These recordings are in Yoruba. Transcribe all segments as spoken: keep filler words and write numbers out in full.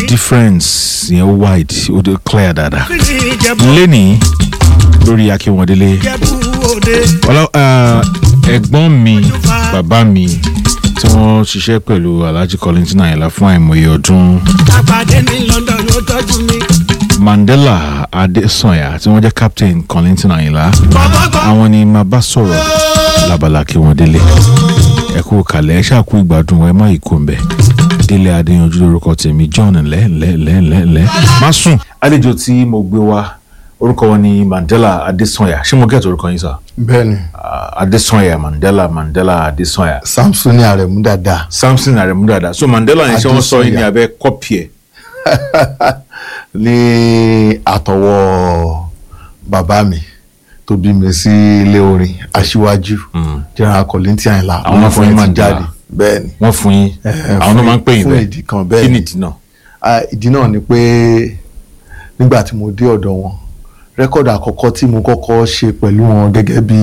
difference yẹn wide ó dé clear dáadáa lẹ́nìí lórí Akínwọ̀ndélé ẹ̀gbọ́n mi bàbá mi tí wọ́n ṣiṣẹ́ pẹ̀lú Alhaji Kollington Ayinla fún àìmọye ọdún Mandela Adesanya tí wọ́n jẹ́ captain Kollington Ayinla àwọn ni máa bá sọ̀rọ̀ lábala Akínwọ̀ndélé ẹ kú kalẹ̀ ẹ ṣàkú ìgbádùn ẹ má yìí kó ń bẹ̀ Délé Adéyanjú lórúkọ tèmi John lẹ́ lẹ́ lẹ́ lẹ́ lẹ́ má sùn. Àlejò tí mo gbé wá orúkọ wọn ni Mandela Adesanya ṣé mo gẹ́tò orúkọ yín sá. Bẹ́ẹ̀ni. Adesanya Mandela Mandela Adesanya. Samson Aremu Dada. Samson Aremu Dada so Mandela yẹn ṣé wọ́n sọ yín ní abẹ́ kọ́pì ẹ̀. Ní àtọwọ́ bàbá mi tó bí mi sí ilé orin Aṣíwájú General Kollington Ayinla àwọn fún yín Mandela bẹ́ẹ̀ni wọ́n fún yín àwọn náà máa ń pè yín bẹ́ẹ̀ fún ìdí kan bẹ́ẹ̀ kí ni ìdí náà. Ìdí náà ni pé nígbà tí mo dé ọ̀dọ̀ wọn rẹ́kọ̀dù àkọ́kọ́ tí mo kọ́kọ́ ṣe pẹ̀lú wọn gẹ́gẹ́ bí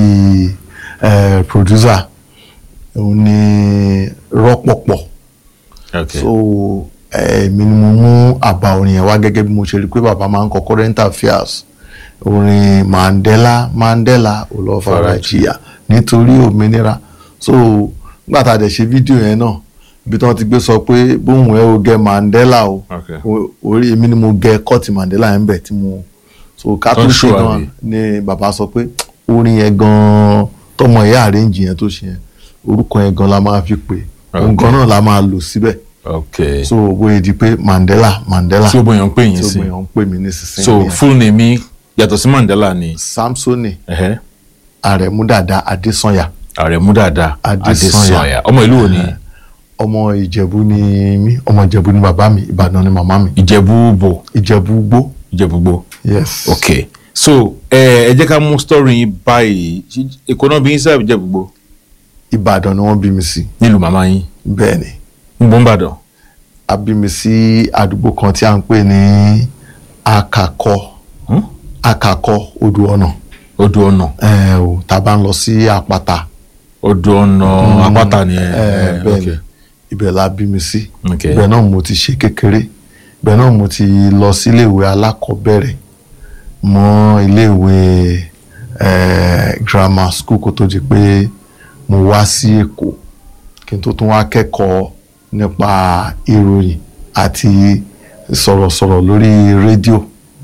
producer òun ni Rọ́pọ̀pọ̀. Okay. So èmi ni mo mú àbá orin yẹn wá gẹ́gẹ́ bí mo ṣe rí pé bàbá máa ń kọ current affairs orin Mandela Mandela olófarajìyà nítorí òmìnira. So nígbà tá a dẹ̀ ṣe fídíò yẹn náà ibi tí wọ́n ti gbé sọ pé bóun ẹ o gẹ Mandela o orí èmi ni mo gẹ kọ́ọ̀tì Mandela yẹn bẹ̀ tí mo so ká tó ṣe gan ni bàbá sọ pé orin yẹn gan tọmọ ìyá àrẹ́ǹjì yẹn tó ṣe yẹn orúkọ yẹn gan la máa fi pè òun gan náà la máa lò síbẹ̀. Okay. So bóyá di pé Mandela Mandela tí o bóyá ń pè yín sí tí o bóyá ń pè mí nísinsìnyí. So full name mi yàtọ̀ sí Mandela ni. Samsoni uh-huh. Aremu Dada Adesanya. Aremu Dada Adesanya ọmọ ìlú wo ni. Ọmọ Ìjẹ̀bú ni mí ọmọ Ìjẹ̀bú ni bàbá mi Ìbàdàn ni màmá mi. Ìjẹ̀bú bo. Ìjẹ̀bú gbó. Ìjẹ̀bú gbó. Yes. Okay. So ẹ ẹ jẹ́ ká mú story yín báyìí Èkó náà bí yín sáà Ìjẹ̀bú gbó. Ìbàdàn ni wọ́n bí mi sí. Nílùú màmá yín. Bẹ́ẹ̀ni. ń bọ́ ń bàdàn. A bí mi sí àdúgbò kan tí a ń pè ní Akakọ. Hmm? Akakọ Odò Ọ̀nà. Odò Ọ̀nà. ẹ o tá bá ń lọ sí Àpáta. Odò Ọ̀nà Àpáta ni ẹ. ẹ bẹ́ẹ̀ni ibẹ̀ la bí mi sí. Okay. Ibẹ̀ náà mo ti ṣe kékeré ibẹ̀ náà mo ti lọ sí iléèwé alákọ̀ọ́bẹ̀rẹ̀ mọ́ iléèwé grammar school kó tó di pé mo wá sí Èkó kí n tó tún wá kẹ́kọ̀ọ́ nípa ìròyìn àti sọ̀rọ̀sọ̀rọ̀ lórí rédíò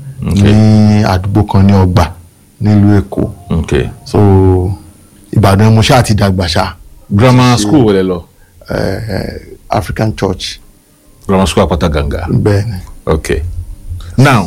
ní àdúgbò kan ní Ọgbà nílùú Èkó. Okay. So Ìbàdàn mo ṣáà ti dàgbà ṣá. Grammar school wọlé lọ. African Church. Grammar school Àpáta Gàngà. Bẹ́ẹ̀ni. Okay. Now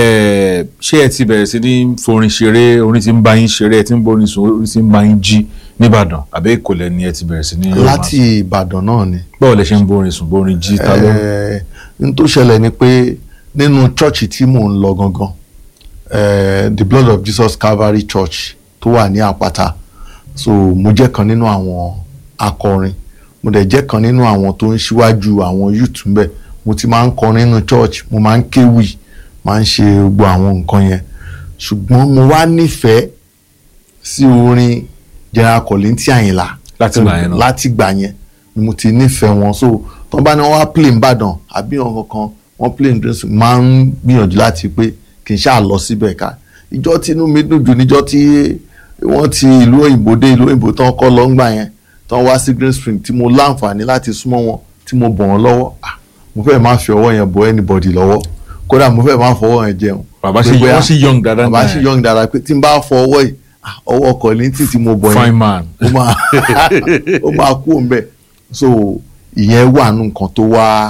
ṣé ẹ ti bẹ̀rẹ̀ sí ní forin ṣeré orin tí ń bá yín ṣeré ẹ ti ń borin sùn orin tí ń bá yín jí nìbàdàn àbí Èkó lẹ́ni ẹ ti bẹ̀rẹ̀ sí ní. Láti Ìbàdàn náà ni. Báwo lẹ ṣe ń borin sùn borin jí ta ló. n tó ṣẹlẹ̀ ni pé nínú church tí mò ń lọ gangan the Blood of Jesus Calvary Church tó wà ní Àpáta so mo jẹ́ kan nínú àwọn akọrin mo dẹ̀ jẹ́ kan nínú àwọn tó ń ṣíwájú àwọn youth ń bẹ̀ mo ti máa ń kọrin nínú church mo máa ń kéwì máa ń ṣe gbogbo àwọn nǹkan yẹn ṣùgbọ́n mo wá nífẹ̀ẹ́ sí orin General Kollington Ayinla láti gbà yẹn náà láti gbà yẹn ni mo ti nífẹ̀ẹ́ wọn so tó bá ní wọ́n wá play Ìbàdàn àbí ọ̀hún kankan wọ́n play Ìbàdàn máa ń gbìyànjú láti pé kì í ṣáà lọ síbẹ̀ ká ìjọ tí inú mi dùn jù níjọ́ tí wọ́n ti ìlú òyìnbó dé ìlú òyìnbó tán kọ́ lọ ń gbà yẹn tán wá sí Green Spring tí mo láǹfààní láti súnmọ́ wọn tí mo bọ̀ wọ́n lọ́wọ́ mo fẹ́ máa fi ọwọ́ yẹn bọ anybody lọ́wọ́ kódà mo fẹ́ máa fọwọ́ yẹn jẹun. Bàbá ṣe wọ́n sì young dada náà bàbá ṣe young dada pé tí n bá fọ ọwọ́ yìí ọwọ́ Kollington tí mo bọ̀ yẹn fine man ó máa ó máa kú òun bẹ́ẹ̀ so ìyẹn wà nù nǹkan tó wá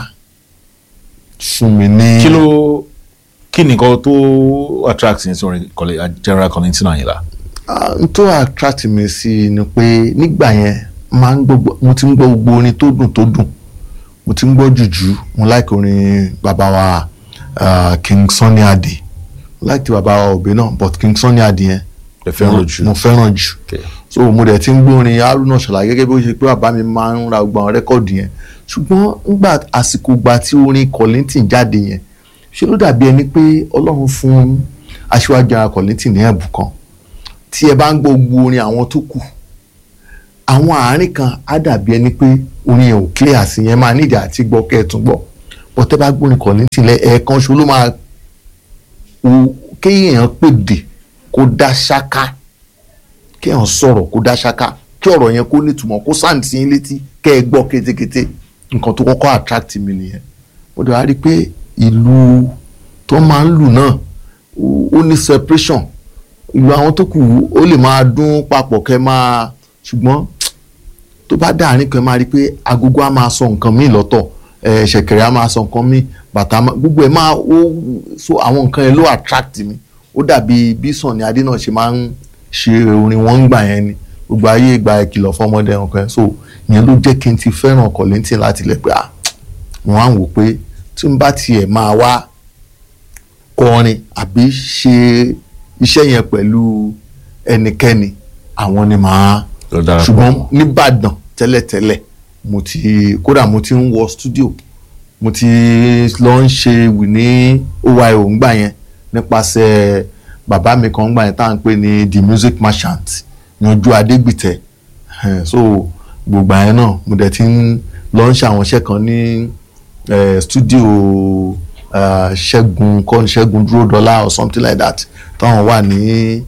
fún mi ní. kí ló kí nìkan tó attract ní sọ̀rọ̀ General Kollington Ayinla. n tó attract mi sí ni pé nígbà yẹn máa ń gbọ́ mo ti ń gbọ́ gbogbo orin tó dùn tó dùn mo ti ń gbọ́ jùjú mo like orin bàbá wa uh, King Sunny Adé mo like ti bàbá wa Òbí náà but King Sunny Adé yẹn mo fẹ́ràn jù so mo dẹ̀ ti ń gbọ́ orin Haruna Ṣọlá gẹ́gẹ́ bí ó ṣe pé bàbá mi máa ń ra gbogbo àwọn rẹ́kọ̀dì yẹn ṣùgbọ́n nígbà àsìkò gba tí orin Kollington jáde yẹn ṣe ló dàbí ẹni pé Ọlọ́run fún Aṣíwájú General Kollington ní ẹ̀bùn kan tí ẹ bá ń gbọ́ gbogbo orin àwọn tó kù àwọn àárín kan á dàbí ẹni pé orin yẹn ò clear sí yẹn máa nídìí àti gbọ́ kẹ́ẹ̀tún gbọ́ bọ́tẹ́ bá gbórin Kollington lẹ ẹ̀ẹ̀kan ṣo ló máa kéèyàn pèdè kó dá ṣáká kéèyàn sọ̀rọ̀ kó dá ṣáká kí ọ̀rọ̀ yẹn kó nítumọ̀ kó sáǹtì yín létí kẹ́ ẹ gbọ́ kétékété nǹkan tó kọ́kọ́ attract mi nìyẹn. mo dẹ̀ wá rí i pé ìlú tó máa ń lù náà ó ní separation ìlú àwọn tó kù ó lè máa dún papọ̀ kẹ́ máa ṣùgbọ́n tó bá dáàrin kan máa rí i pé agogo á máa sọ nǹkan míì lọ́tọ̀ ṣẹ̀kẹ̀rẹ̀ á máa sọ nǹkan míì bàtà gbogbo ẹ̀ máa ó so àwọn nǹkan yẹn ló attract mi ó dàbí bí Sunny Adé náà ṣe máa ń ṣe orin wọn ń gbà yẹn ni gbogbo ayé ìgbà ìkìlọ̀ fọmọdé ọkàn yẹn so ìyẹn ló jẹ́ kí n ti fẹ́ràn Kollington láti lẹ̀ pé ah wọ́n á wò pé tí n bá tiẹ̀ máa wá kọrin àbí ṣe iṣẹ́ yẹn pẹ̀lú ẹnikẹ́ni àwọn ni màá ṣùgbọ́n nìbàdàn tẹ́lẹ̀tẹ́lẹ̀ mo ti kódà mo ti ń wọ studio mo ti lọ ń ṣe wì ní O Y O ńgbà yẹn nípasẹ̀ bàbá mi kan ńgbà yẹn tá à ń pè ní The Music Merchant Yanjú Adégbìtẹ́ so gbogbo àyẹn náà mo dẹ̀ ti ń lọ ń ṣe àwọn iṣẹ́ kan ní studio Ṣẹ́gun kọ́ni Ṣẹ́gun Dúró Dọ́là or something like that táwọn wà ní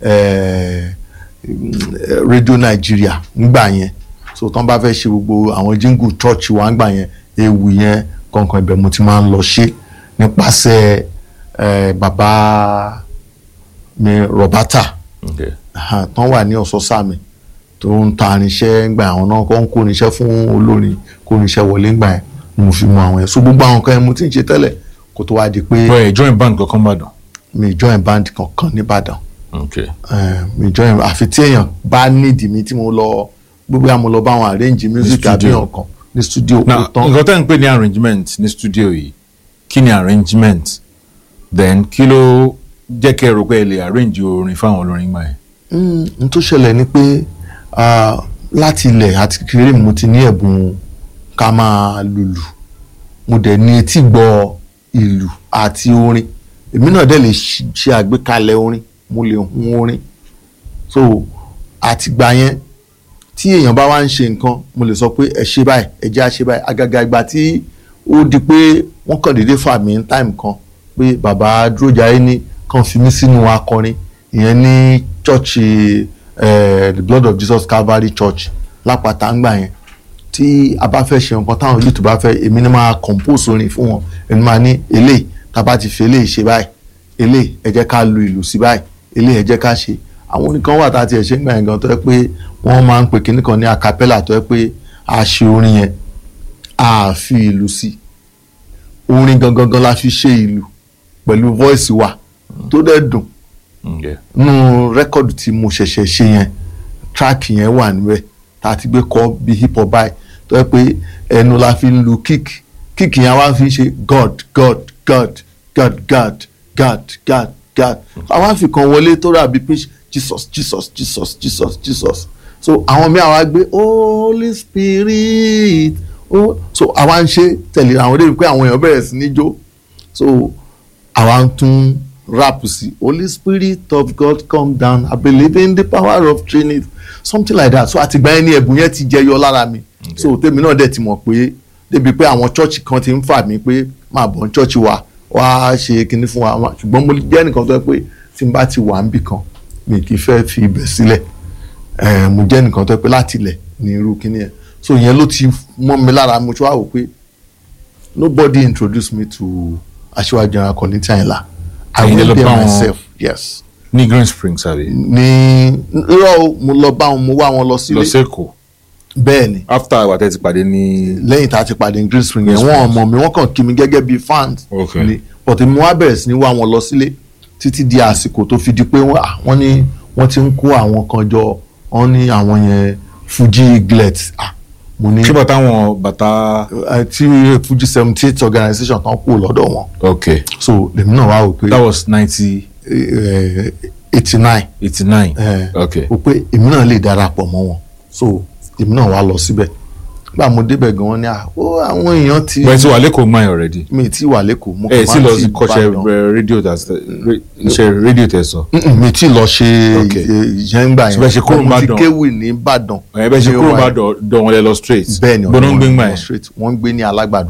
Radio Nigeria ńgbà yẹn so tán bá fẹ́ ṣe gbogbo àwọn jingle church wa ńgbà yẹn ewu yẹn kankan ibẹ̀ mo ti máa ń lọ ṣe nípasẹ̀ bàbá mi Roberta tán wà ní Ọ̀sọ́sàmì tó ń ta irinṣẹ́ ńgbà àwọn náà kọ́ ń kó irinṣẹ́ fún olórin kó irinṣẹ́ wọlé ńgbà yẹn mo fi mọ àwọn yẹn so gbogbo àwọn kan yẹn mo ti ń ṣe tẹ́lẹ̀ kó tó wá di pé. bẹ́ẹ̀ join band kankan nìbàdàn. mi join band kankan nìbàdàn. okay. mi join àfi tí èèyàn bá nídìí mi tí mo lọ gbogbo àmọ́ lọ bá wọn arrange music àbí ọ̀kan ní studio. na nǹkan tẹ́ ń pè ní arrangement ní studio yìí kí ni arrangement then kí ló jẹ́ kẹ́ ẹ rò pé ẹ lè arrange orin fáwọn olórin gbà yẹn. n tó ṣẹlẹ̀ ni pé láti ilẹ̀ àti kékeré mo ti ní ẹ̀bùn ká máa lùlù mo dẹ̀ ní etí gbọ́ ìlù àti orin èmi náà dẹ̀ lè ṣe àgbékalẹ̀ orin mo lè hun orin so àtìgbà yẹn tí èèyàn bá wá ń ṣe nǹkan mo lè sọ pé ẹ ṣe báyìí ẹ jẹ́ á ṣe báyìí àgàgà ìgbà tí ó di pé wọ́n kàn déédéé fà mí ní táìmù kan pé bàbá Dúrójayé ní kàn fi mí sínú akọrin ìyẹn ní chọ́ọ̀chì the Blood of Jesus Calvary Church lápáta ńgbà yẹn tí a bá fẹ́ ṣe nǹkan táwọn youth bá fẹ́ èmi ni máa compose orin fún wọn èmi máa ní eléyìí tá a bá ti fi eléyìí ṣe báyìí eléyìí ẹ jẹ́ ká lu ìlù sí báyìí eléyìí ẹ jẹ́ ká ṣe àwọn oníkan wà tá a ti ẹ̀ ṣe ń gbà yẹn gan tó yẹ pé wọ́n máa ń pè kíní kan ní acapella tó yẹ pé a ṣe orin yẹn a fi ìlù sí orin gangan gan la fi ṣe ìlù pẹ̀lú voice wa tó dẹ̀ dùn nínú rẹ́kọ̀dù tí mo ṣẹ̀ṣẹ̀ ṣe yẹn track yẹn wà níbẹ̀ tá a ti gbé kọ́ bí hip hop báyìí tó yẹ pé ẹnu la fi ń lu kick kick yẹn wá fi ń ṣe god god god god god god god god àwa fi kan wọlé tó rà bí pitch jesus jesus jesus jesus jesus so àwọn mi àwa gbé holy spirit oh so àwa ń ṣe tẹ̀lé àwọn débi pé àwọn èèyàn bẹ̀rẹ̀ sí ní jó so àwa ń tún rap sí holy spirit of god come down I believe in the power of trinity something like that so àtìgbà yẹn ni ẹ̀bùn yẹn ti jẹyọ lára mi so tèmi náà dẹ̀ ti mọ̀ pé débi pé àwọn chọ́ọ̀chì kan ti ń fà mí pé máa bọ̀ ní chọ́ọ̀chì wa wá ṣe kinní fún wa ṣùgbọ́n mo jẹ́ nìkan tó yẹ pé tí n bá ti wà ń bì kan mi kì í fẹ́ fi ibẹ̀ sílẹ̀ mo jẹ́ nìkan tó yẹ pé láti ilẹ̀ ní irú kinní yẹn so ìyẹn ló ti mọ́ mi lára mo ti wá wò pé nobody introduced me to Aṣíwájú General Kollington Ayinla I went there myself yes. ní Green Springs àbí. ní irọ́ mo lọ bá wọn mo wá wọn lọ sílé. lọ sẹ́kọ̀ọ́. bẹ́ẹ̀ ni. after àwa tẹ́ ti pàdé ní. lẹ́yìn tá a ti pàdé ní Green Springs yẹn wọ́n mọ̀ mi wọ́n kàn kí mi gẹ́gẹ́ bíi fans. okay ni but mo wá bẹ̀rẹ̀ sí ní wá wọn lọ sílé títí di àsìkò tó fi di pé wọ́n ní wọ́n ti ń kó àwọn kan jọ wọ́n ní àwọn yẹn Fuji Eaglet ah mo ní. kí bàtà wọn bàtà. tí Fuji seventy eight organisation tán kú lọ́dọ̀ wọn. okay so lèmi náà wá wò pé. that was ninety. eighty nine. eighty nine. Eh, okay. o pé èmi náà lè darapọ̀ mọ́ wọn so èmi náà wá lọ síbẹ̀ gbà mo débẹ̀ gan-an ní àwọn èèyàn ti. bẹ́ẹ̀ tí wà lẹ́kọ̀ọ́ mọ́ ẹ̀ already. mi ti wà lẹ́kọ̀ọ́ mo kàn máa ti bá dán. ẹ sì lọ kọ́ṣẹ́ rédíò iṣẹ́ rédíò tẹ̀ sọ. mi ti lọ ṣe ìyẹn gbà yẹn bẹ́ẹ̀ ṣe kúrò mo ti kéwì ní Ìbàdàn. ẹ bẹ́ẹ̀ ṣe kúrò Ìbàdàn dán wọn lẹ lọ straight. bẹ́ẹ̀ ni gbọ́dọ̀ ń gbé ńgbà yẹn. straight wọ́n ń gbé ní Alágbàdo.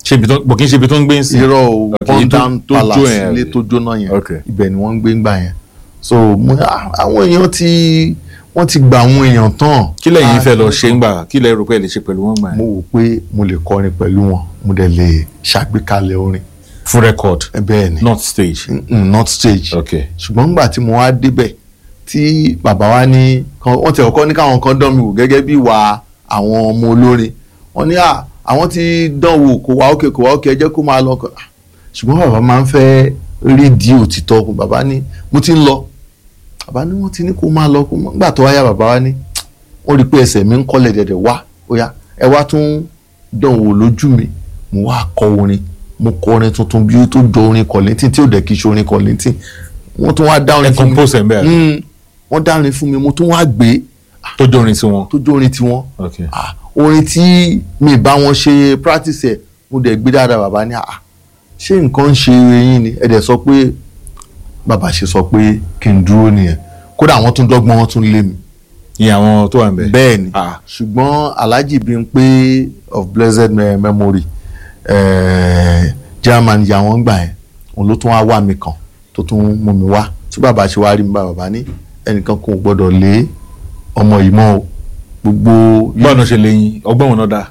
ṣe ibi tó bọ̀ kí n ṣe ibi tó ń gbé ń sìn. irọ́ o Pondan tó jó Palace yẹn, ilé àbí? tó jóná yẹn Okay. ibẹ̀ ni wọ́n ń gbé ńgbà yẹn so mo ní, ah, àwọn èèyàn ti wọ́n ti gba àwọn èèyàn tán. kí lẹ́yìn fẹ́ lọ ṣe ń gbà kí lẹ́yìn rò pé ẹ lè ṣe pẹ̀lú wọn gbà mo yẹn. wò pé mo lè kọrin pẹ̀lú wọn mo dẹ̀ lè ṣàgbékalẹ̀ orin fún record ẹ bẹ́ẹ̀ ni not stage. Mm, not stage okay. ṣùgbọ́n nígbà tí mo wá débẹ̀ tí bàbá wa ní kan wọ́n ti ọ̀kọ́ ní káwọn kan dán mi wò gẹ́gẹ́ bí ìwà àwọn ọmọ olórin wọ́n ní à àwọn ti dán wò kò wá òkè kò wá òkè ẹ jẹ́ kó máa lọ kọ́ ṣùgbọ́n bàbá máa ń fẹ́ rí di òtítọ́ kù bàbá ní mo ti ń lọ bàbá ní wọ́n ti ní kó máa lọ kó máa nígbà tó wáyà bàbá wa ní wọ́n rí i pé ẹsẹ̀ mi ń kọ́lẹ̀ dẹ̀dẹ̀ wá ó yá ẹ wá tún dán wò lójú mi mo wá kọ orin mo kọ orin tuntun bí ó tó jọ orin Kollington tí ò dẹ̀ kí ṣe orin Kollington wọ́n tún wá dá ẹ orin fún mi compose ẹ̀ ń bẹ́ẹ̀. Mm, wọ́n dá orin fún mi mo tún wá gbé tó jó orin sí wọn. tó jó orin tiwọn okay. ah, orin tí mi bá wọn ṣe practice ẹ̀ mo dẹ̀ gbé dáadáa bàbá ní ah ṣé nǹkan ń ṣe eyín ni ẹ dẹ̀ sọ pé bàbá ṣe sọ pé kí n dúró nìyẹn kódà wọ́n tún dọ́gbọ́n wọ́n tún lé mi ìyẹn àwọn tó wà ń bẹ̀. bẹ́ẹ̀ ni Ah. ṣùgbọ́n Alhaji Bímpé of blessed me- memory eh, German ya wọ́n gbà yẹn òun ló tún wá wá mi kàn tó tún mú mi wá tí bàbá ṣe wá rí mi bá bàbá ní ẹnìkan kò gbọ́dọ̀ lé ọmọ yìí mọ́ o gbogbo báwo ṣe lẹ́yìn ọgbọ́n wọn náà dá.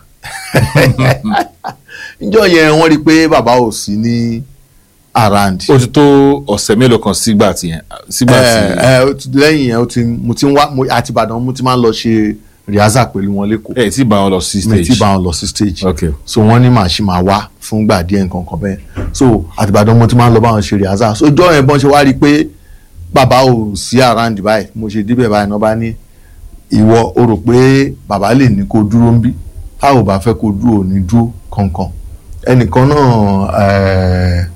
níjọ́ yẹn wọ́n rí i pé bàbá ò sí ní around. ó ti tó ọ̀sẹ̀ mélòó kan sígbà tí yẹn sígbà tí. ẹ ẹ ó ti- lẹ́yìn yẹn ó ti mo ti ń wá mo- àti Ìbàdàn mo ti máa ń lọ ṣe rìhásà pẹ̀lú wọn lẹ́kọ̀ọ́ ẹ tí bá wọn lọ sí mi stage. ti bá wọn lọ sí stage okay. so wọ́n ní màá ṣì máa wá fún gbà díẹ̀ nǹkan kan bẹ́ẹ̀ so àti Ìbàdàn mo ti máa ń lọ bá wọn ṣe rìhásà so ìjọ́ yẹn bọ́n ṣe wá rí i pé bàbá ò sí around báyìí mo ṣe débẹ̀ báyìí náà bá ní ìwọ o rò pé bàbá lè ní kó dúró ń bí tá ò bá fẹ́ kó dúró ò ní dúró kankan ẹnìkan náà eh,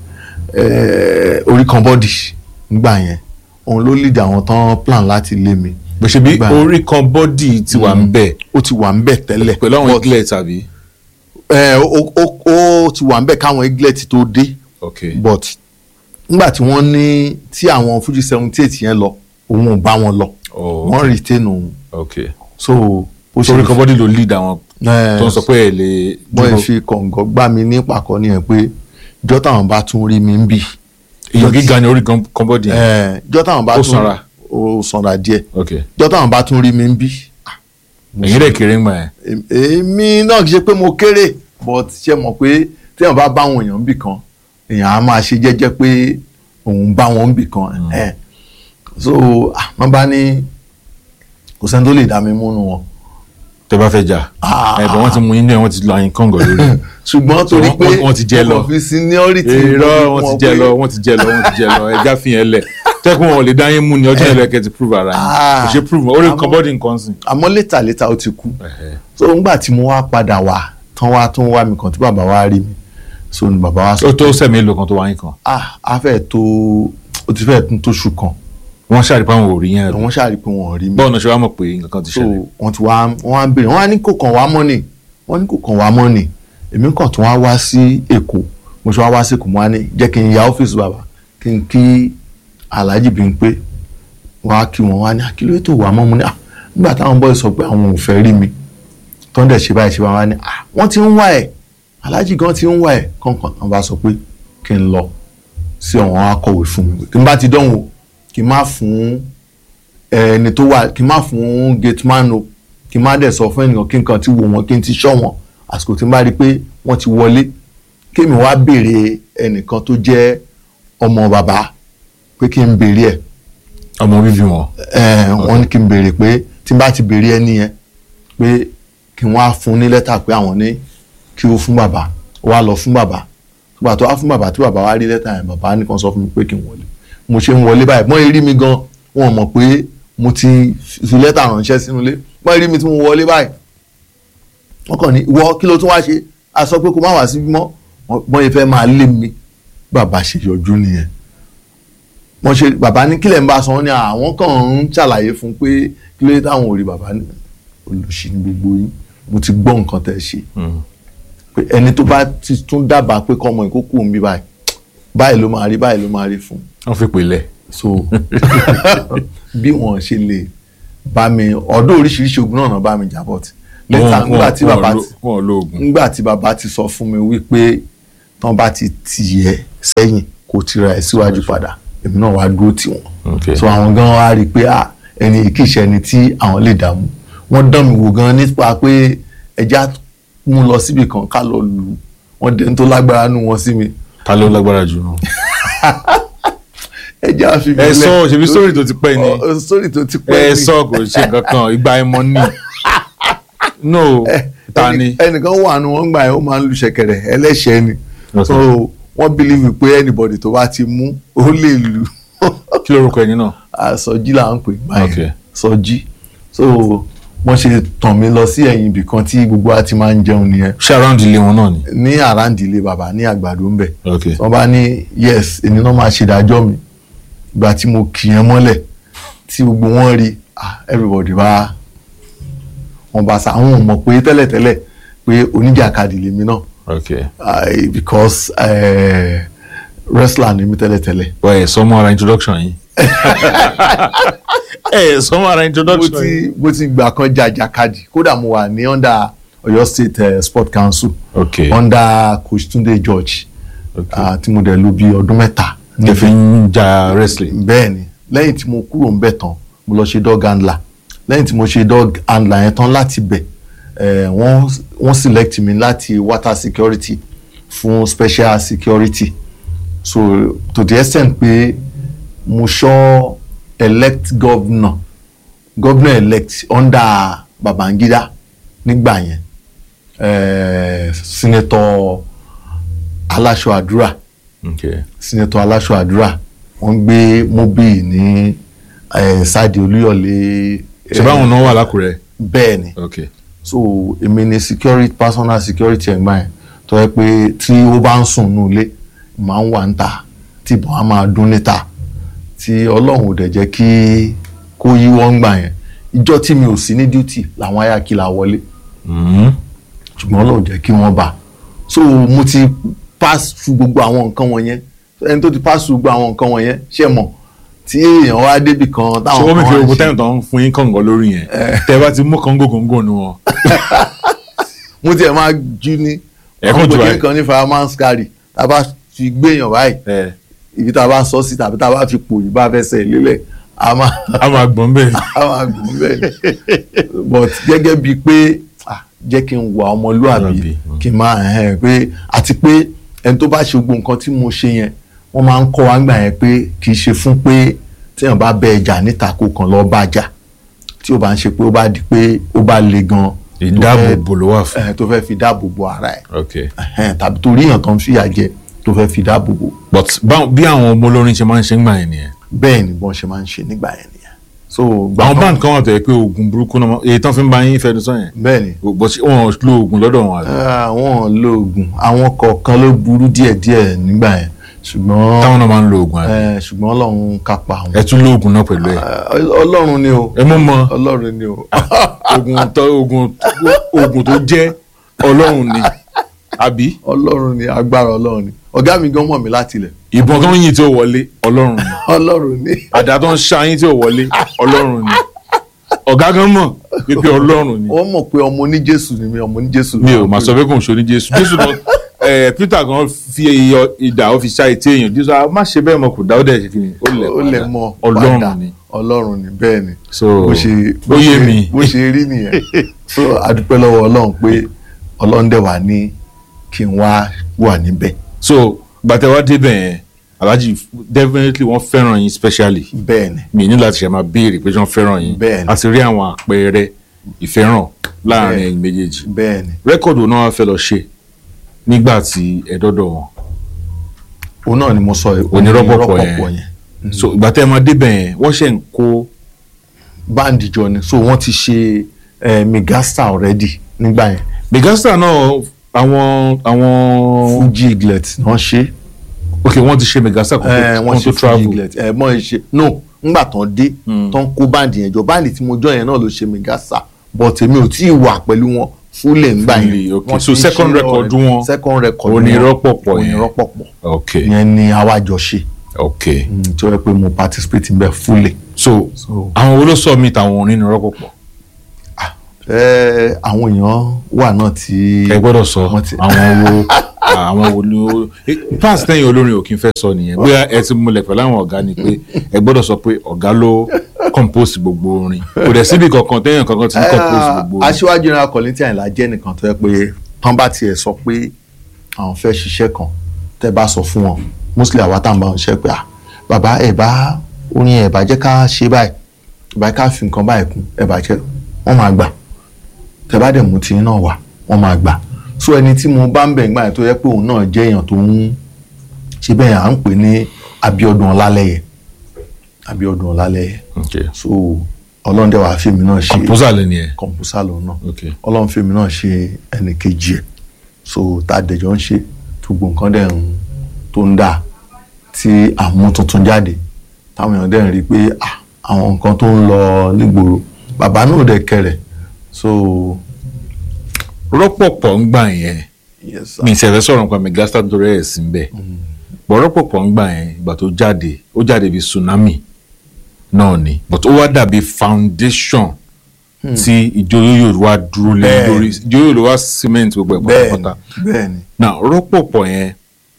eh, orí kan bọ́dì nígbà yẹn òun ló lead àwọn tán plan láti lé mi bó ṣe bí Nígbà yẹn. orí kan bọ́dì ti wà ń bẹ̀ ó ti wà ń bẹ̀ tẹ́lẹ̀ pẹ̀lú àwọn but, iglet tàbí. eh, ó ó- ó ti wà ń bẹ̀ káwọn iglet tó dé okay. but nígbà tí wọ́n ní tí àwọn Fuji seventy eight yẹn lọ òun ò bá wọn lọ oh, wọ́n retain òun okay. so ó so orí kan bọ́dì ló lead àwọn Eh, tó ń sọ pé ẹ lè bọ́n ẹ̀ dúró. fi kọ̀ǹgọ́ gbá mi ní pàkọ́ ni ẹ̀ pé ìjọ́ táwọn bá tún rí mi ń bì èèyàn gíga ni orí kan kan bọ́dì yẹn. ìjọ́ táwọn bá Ó tún sanra. ó sanra díẹ̀ okay. ìjọ́ táwọn bá tún rí mi ń bì èyí rẹ̀ kéré ń gbà yẹn. Èm- èmi náà kì í ṣe pé mo kéré but ṣe mọ̀ pé téèyàn bá bá àwọn èèyàn bì kan èèyàn á máa ṣe jẹ́jẹ́ pé òun bá wọn bì kan ẹ̀ so ah, wọ́n bá ní kò sẹ́ni tó lè dá mi múnú wọn tẹ bá fẹ́ jà Ah. ẹ̀bùn wọn ti mú yín ní ẹ̀ wọ́n ti lọ àyín kọ́ngọ̀ lórí. ṣùgbọ́n torí wọ́n- pé wọ́n- wọ́n ti jẹ lọ. kò fi seniority èrò mú wọ́n ti wọn jẹ pé- lọ wọ́n ti jẹ lọ wọ́n ti jẹ lọ ẹja fi yẹn lẹ̀ tẹ́kun wọn ò lè dá yín mú ni ọjọ́ yẹn lẹ́kẹ́ ti prove ara yín Ah. kò ṣe prove orí kan Àmọ́- bọ́dì nǹkan sìn. àmọ́ létà létà ó ti kú so ńgbà tí mo wá padà wá tán wá tún wá mi kàn tí bàbá wa rí mi so ni bàbá wa ó sọ tó sẹ̀mí èlò kan tó wáyé kan ah a fẹ́ tó ó ti fẹ́ tún tóṣù kan wọ́n ṣàrípá àwọn òrí yẹn rẹ̀ wọ́n ṣàrí pé wọ́n rí mi bọ́ọ̀nù ṣe wá mọ̀ pé nǹkan kan ti so ṣẹlẹ̀. wọ́n ti wá wọ́n wá ń béèrè wọ́n wá ní kò kàn wá mọ́nì wọ́n ní kò kàn wá mọ́nì èmi kàn tún wá wá sí Èkó mo ṣe wá wá sí Èkó mo wá ní jẹ́ kí n ya ọ́fíìsì bàbá kí n kí Alhaji Bímpé wá kí wọ́n wá ní àkíló ètò wà mọ́ mo ní à nígbà táwọn bọ́ọ̀ sọ pé àwọn ò fẹ́ rí mi tó ń dẹ̀ ṣe báyìí ṣe wá wá ní à wọ́n ti ń wá ẹ̀ Alhaji gan ti ń wá ẹ̀ kọ̀ọ̀kan wọ́n bá sọ pé kí n lọ sí ọ̀wọ́n akọ̀wé fún mi kí n bá ti dánwò kí n má fún ẹni tó wà kí n má fún gateman o kí n má dẹ̀ sọ fún ènìyàn kí n kàn ti wò wọ́n kí n ti ṣọ́ wọn àsìkò tí n bá rí i pé wọ́n ti wọlé kémi wá béèrè ẹnìkan tó jẹ́ ọmọ bàbá pé kí n béèrè ẹ̀ ọmọ bíbí wọn. ẹ̀ wọ́n ní kí n béèrè pé tí n bá ti béèrè ẹni yẹn pé kí n wá fún ní lẹ́tà pé àwọn ní kí ó fún bàbá ó wá lọ fún bàbá nígbà tó wá fún bàbá tí bàbá wá rí lẹ́tà yẹn bàbá nìkan sọ fún mi pé kí n wọlé mo ṣe ń wọlé báyìí mọ́ rí mi gan wọn mọ̀ pé mo ti fi lẹ́tà ránṣẹ́ sínú ilé mọ́ rí mi tí mo wọlé báyìí wọ́n kàn ní ìwọ kí ló tún wá ṣe a sọ pé kó má wá síbí mọ́ wọ́n yẹn fẹ́ máa lé mi bàbá ṣe yọjú nìyẹn wọ́n ṣe bàbá ní kílẹ̀ ń bá sọ wọ́n ní àwọn kàn ń ṣàlàyé fún pé kí ló dé táwọn ò rí bàbá ní olùsí ní gbogbo yín mo ti gbọ́ nǹkan tẹ́ ṣe pé ẹni tó bá ti tún dábàá pé kọ́mọ ìkókó ń bí báyìí báyìí ló máa rí báyìí ló máa rí fún wọ́n fi pè lẹ̀. so bí wọ́n ṣe lè bá mi ọ̀dọ̀ oríṣiríṣi ogun náà náà bá mi jábọ̀ tí lẹ́tà ńgbà tí bàbá ti wọn lo oògùn. ńgbà tí bàbá ti sọ fún mi wípé tán bá ti tì ẹ́ sẹ́yìn kò tira ẹ̀ síwájú padà èmi náà wá dúró tì wọ́n. Okay. So àwọn gan wá rí i pé ah ẹni kì í ṣe ẹni tí àwọn lè dààmú wọ́n dán mi wò gan nípa pé ẹja mú lọ síbi kan ká lọ lù wọ́n dẹni tó lágbára nù wọ́n sí mi. ta ló lágbára jù nù. ẹja fi mi ẹ lẹ sọ ṣebí sórí tó ti pẹ́ ni. Ọ, sórí tó ti pẹ́ ẹ ni. sọ kò ṣe kankan ìgbà ẹ mọ ní. no ta ni. ẹnìkan wà nù wọ́n gbà yẹn ó máa ń lu ṣẹ̀kẹ̀rẹ̀ ẹlẹ́ṣẹ̀ ni. Okay. So wọ́n believe pé anybody tó bá ti mú ó lè lù. kí lorúkọ ẹni náà. Sọjí là ń pè Okay. báyìí Sọjí. So wọ́n ṣe tàn mí lọ sí ẹ̀yìn ibì kan tí gbogbo wa ti máa ń jẹun nìyẹn ṣé around ilé wọn náà ni. ní àràǹdílé bàbá ní àgbàdo ń bẹ̀. Okay. wọ́n bá ní yes èmi náà máa ṣe ìdájọ́ mi ìgbà tí mo kì í yẹn mọ́lẹ̀ tí gbogbo wọn rí ah everybody bá wọn bá sa àwọn ò mọ̀ pé tẹ́lẹ̀tẹ́lẹ̀ pé oníjàkadì lèmi náà Okay. uh, because uh, wrestler ni mi tẹ́lẹ̀tẹ́lẹ̀. wọ́n ẹ̀ sọ́mọ́ ara introduction yìí. ẹ̀ sọ́mọ́ ara mo introduction ti yìí. mo ti gbà kan jàjàkadì kódà mo wà ní under Ọ̀yọ́ State uh, Sport Council Okay. under Coach Tunde George Okay. uh, tí mo dẹ̀ lò bí ọdún mẹ́ta. tẹ fi ń ja wrestling. bẹ́ẹ̀ ni lẹ́yìn tí mo kúrò ń bẹ̀ tán mo lọ ṣe dog handler lẹ́yìn tí mo ṣe dog handler yẹn tán láti bẹ̀ eh, wọ́n wọ́n select mi láti water security fún special security so to the extent pé mo ṣọ́ elect governor governor elect under Babangida nígbà yẹn eh, senator Aláṣọ Àdúrà Okay. senator Aláṣọ Àdúrà wọ́n gbé mobi ní sáàdì Olúyọ̀lé. ṣe báwọn náà wà lákùrẹ́. bẹ́ẹ̀ ni Okay. so èmi ni security personal security ẹ̀gbọ́n yẹn tó yẹ pé tí ó bá ń sùn nù ilé máa ń wà ń ta tí ìbọn á máa dún níta tí Ọlọ́run ò dẹ̀ jẹ́ kí kó yíwọ́ ń gbà yẹn ìjọ́ tí mi ò sí ní duty làwọn ayákìlá wọlé Mm-hmm. ṣùgbọ́n Ọlọ́run jẹ́ kí wọ́n bá so mo ti pass through gbogbo àwọn nǹkan wọ̀nyẹn ẹni tó ti pass through gbogbo àwọn nǹkan wọ̀nyẹn ṣe mọ̀ tí èèyàn wá débì kan ṣé táwọn wọ́n mi fi wá ń ogun ṣe- táyọ̀ tó ń fún yín kọ̀ǹgọ̀ lórí yẹn tẹ́ ẹ bá ti mú kọ̀ǹgọ̀ kọ̀ǹgọ̀ nu wọn. mo tiẹ̀ máa jú ní Ẹ kàn jù báyìí. kan ní fireman's carry tá a bá fi gbéyàn báyìí ẹ ibi tá a bá sọ sí tàbí tá a bá fi pò yìí bá fẹsẹ̀ lélẹ̀ a máa a máa gbọ́n bẹ́ẹ̀. a máa gùn bẹ́ẹ̀ but gẹ́gẹ́ bíi pé ah, jẹ́ kí n wà ọmọlúàbí Ọmọlúàbí, mm. kí n máa ẹ̀hẹ́n pé àti pé ẹni tó bá ṣe gbogbo nǹkan tí mo ṣe yẹn wọ́n máa ń kọ́ wa gbà yẹn pé kì í ṣe fún pé téèyàn bá bẹ ẹja níta kó kàn lọ́ọ́ bá jà tí ó bá ń ṣe pé ó bá di pé ó bá le gan ìdáàbòbò ló wà fún. tó fẹ́ fi dáàbò bo ara ẹ̀ Okay. ẹ̀hẹ́n, tàbí torí èèyàn tó ń fìyà jẹ tó fẹ́ fi dáàbò bo but báwọn- bí àwọn ọmọ olórin ṣe máa ń ṣe ń gbà yẹn nìyẹn. bẹ́ẹ̀ ni bọ́n ṣe máa ń ṣe nígbà yẹn nìyẹn so gbà àwọn náà- báńkì kan wà tó yẹ pé oògùn burúkú náà èyí tán fi ń bá yín fẹnu sọ yẹn. bẹ́ẹ̀ ni bó ṣe wọn lo oògùn lọ́dọ̀ wọn àbí. àwọn lóògùn àwọn kọ̀ọ̀kan ló burú díẹ̀díẹ̀ nígbà yẹn ṣùgbọ́n táwọn náà máa ń lo oògùn àbí. eh, ṣùgbọ́n Ọlọ́run kápá àwọn. ẹ tún lo oògùn náà pẹ̀lú ẹ. Eh, Ọlọ́run ni o ẹ mọ̀ mọ́ Ọlọ́run ni o oògùn tó oògùn oògùn tó jẹ́ ọlọ́run ni àbí. Ọlọ́run ni agbára Ọlọ́run ni ọ̀gá mi gan mọ̀ mí láti ilẹ̀ ìbọn tó ń yìn tí ó wọlé ọlọ́run ni. Ọlọ́run ni àdá tó ń ṣá yín tí ò wọlé ọlọ́run ni. ọ̀gá gan mọ̀ pé ọlọ́run ni. wọ́n mọ̀ pé ọmọ ní Jésù ni mi ọmọ ní Jésù mi ò máa sọ pé kò ń ṣoní jésù jésù náà ẹ Peter gan fi iyọ ìdá ó fi ṣá etí èèyàn jésù ah má ṣe bẹ́ẹ̀ mọ kò dá ó dẹ̀ ṣe kí ni ó lẹ̀ ó lẹ̀ mọ́ ọlọ́run padà. ni. Ọlọ́run ni bẹ́ẹ̀ ni so bó ṣe bó ó yé ṣe- mi. bó ṣe rí nìyẹn so adúpẹ́ lọ́wọ́ Ọlọ́run pé Ọlọ́run dẹ̀ wà ní kí n wá wà níbẹ̀ so gbàtẹ́ wá débẹ̀ yẹn Alhaji definitely wọ́n fẹ́ràn yín specially bẹ́ẹ̀ ni mi ní láti ṣe máa béèrè pé wọ́n fẹ́ràn yín Bẹ́ẹ̀ ni. a ti rí àwọn àpẹẹrẹ ìfẹ́ràn láàrin Bẹ́ẹ̀. ẹ̀yin méjèèjì bẹ́ẹ̀ ni rẹ́kọ̀dù náà wá fẹ́ lọ ṣe nígbà tí ẹ dọ́dọ̀ wọn òun náà ni mo sọ yìí, onírọ́pọ̀pọ̀ onírọ́pọ̀pọ̀ yẹn so ìgbà tẹ́ ẹ máa débẹ̀ yẹn wọ́n ṣe ń kó báńdì jọ ni so wọ́n ti ṣe eh, megasta already nígbà yẹn megasta náà àwọn àwọn Fuji Eaglet wọ́n ṣe ok wọ́n ti ṣe megasta kó eh, tó wọ́n ṣe tó Fuji travel Eaglet eh, mọ́ ẹ ṣe no ngbà tán dé tán kó báńdì yẹn jọ báńdì tí mo jọ yẹn náà ló ṣe megasta but èmi ò tí ì wà pẹ̀lú wọn fúlẹ̀ ńgbà Fully, yẹn okay. Wọ́n So ti second ṣe record already. wọn, second record onírọ́pọ̀pọ̀ wọn, yẹn. onírọ́pọ̀pọ̀ ok yẹn ni àwa jọ ṣe ok Mm, tí ó yẹ pé mo participate níbẹ̀ fúlẹ̀. so So- àwọn wo ló sọ mi tàwọn onírọ́pọ̀pọ̀ Eh, àwọn èèyàn wà náà tí ẹ gbọ́dọ̀ sọ wọ́n ti- àwọn wo àwọn wo ló pass tẹ́yìn olórin ò kí n fẹ́ sọ nìyẹn bóyá ẹ ti múlẹ̀ pẹ̀lú àwọn ọ̀gá ni pé ẹ gbọ́dọ̀ sọ pé ọ̀gá ló compose gbogbo orin kò dẹ̀ síbi kankan tẹ́yìn kankan ti compose gbogbo orin. Aṣíwájú General Kollington Àyìnlá jẹ́ nìkan tó yẹ pé tán bá tiẹ̀ sọ pé àwọn fẹ́ ṣiṣẹ́ kan tẹ́ bá sọ fún wọn mostly àwa tá à ń bá wọn ṣe pé ah bàbá ẹ̀ bá orin ẹ̀ bá jẹ́ ká ṣe báyìí ẹ̀ bá ká fi nǹkan báyìí kún ẹ̀ bá jẹ́ wọ́n máa gbà tẹ́ bá dẹ̀ mú tí náà wà wọ́n máa gbà so ẹni tí mo bá ń bẹ̀ ńgbà yẹn tó yẹ pé òun náà jẹ́ èèyàn tó ń ṣe bẹ́ẹ̀ à ń pè ní Abíọ́dún Ọlálẹ́yẹ Abíọ́dún Ọlálẹ́yẹ so Ọlọ́run dẹ̀ wá fèmí náà ṣe composer lẹ́ni ẹ̀ composer lòun náà Ọlọ́run fèmí náà ṣe ẹnì kejì ẹ̀ so tá a dẹ̀jọ́ ń ṣe gbogbo nǹkan dẹ̀ ń tó ń dà tí àmú tuntun jáde táwọn èèyàn dẹ̀ ń rí i pé àwọn nǹkan tó ń lọ nígboro bàbá náà dẹ̀ kẹrẹ̀ so. Rọ́pọ̀pọ̀ ń gbà yẹn mi ìṣẹ̀fẹ̀ sọ̀rọ̀ nípa megastar torí ẹ̀ sí bẹ́ẹ̀ bọ̀ Rọ́pọ̀pọ̀ ń gbà yẹn ìgbà tó jáde ó jáde bí tsunami náà ni but ó wá dàbí foundation tí ìjòyè wá dúró lé lórí ìjòyè ló wá cement gbogbo ẹ̀ pátápátá now Rọ́pọ̀pọ̀ yẹn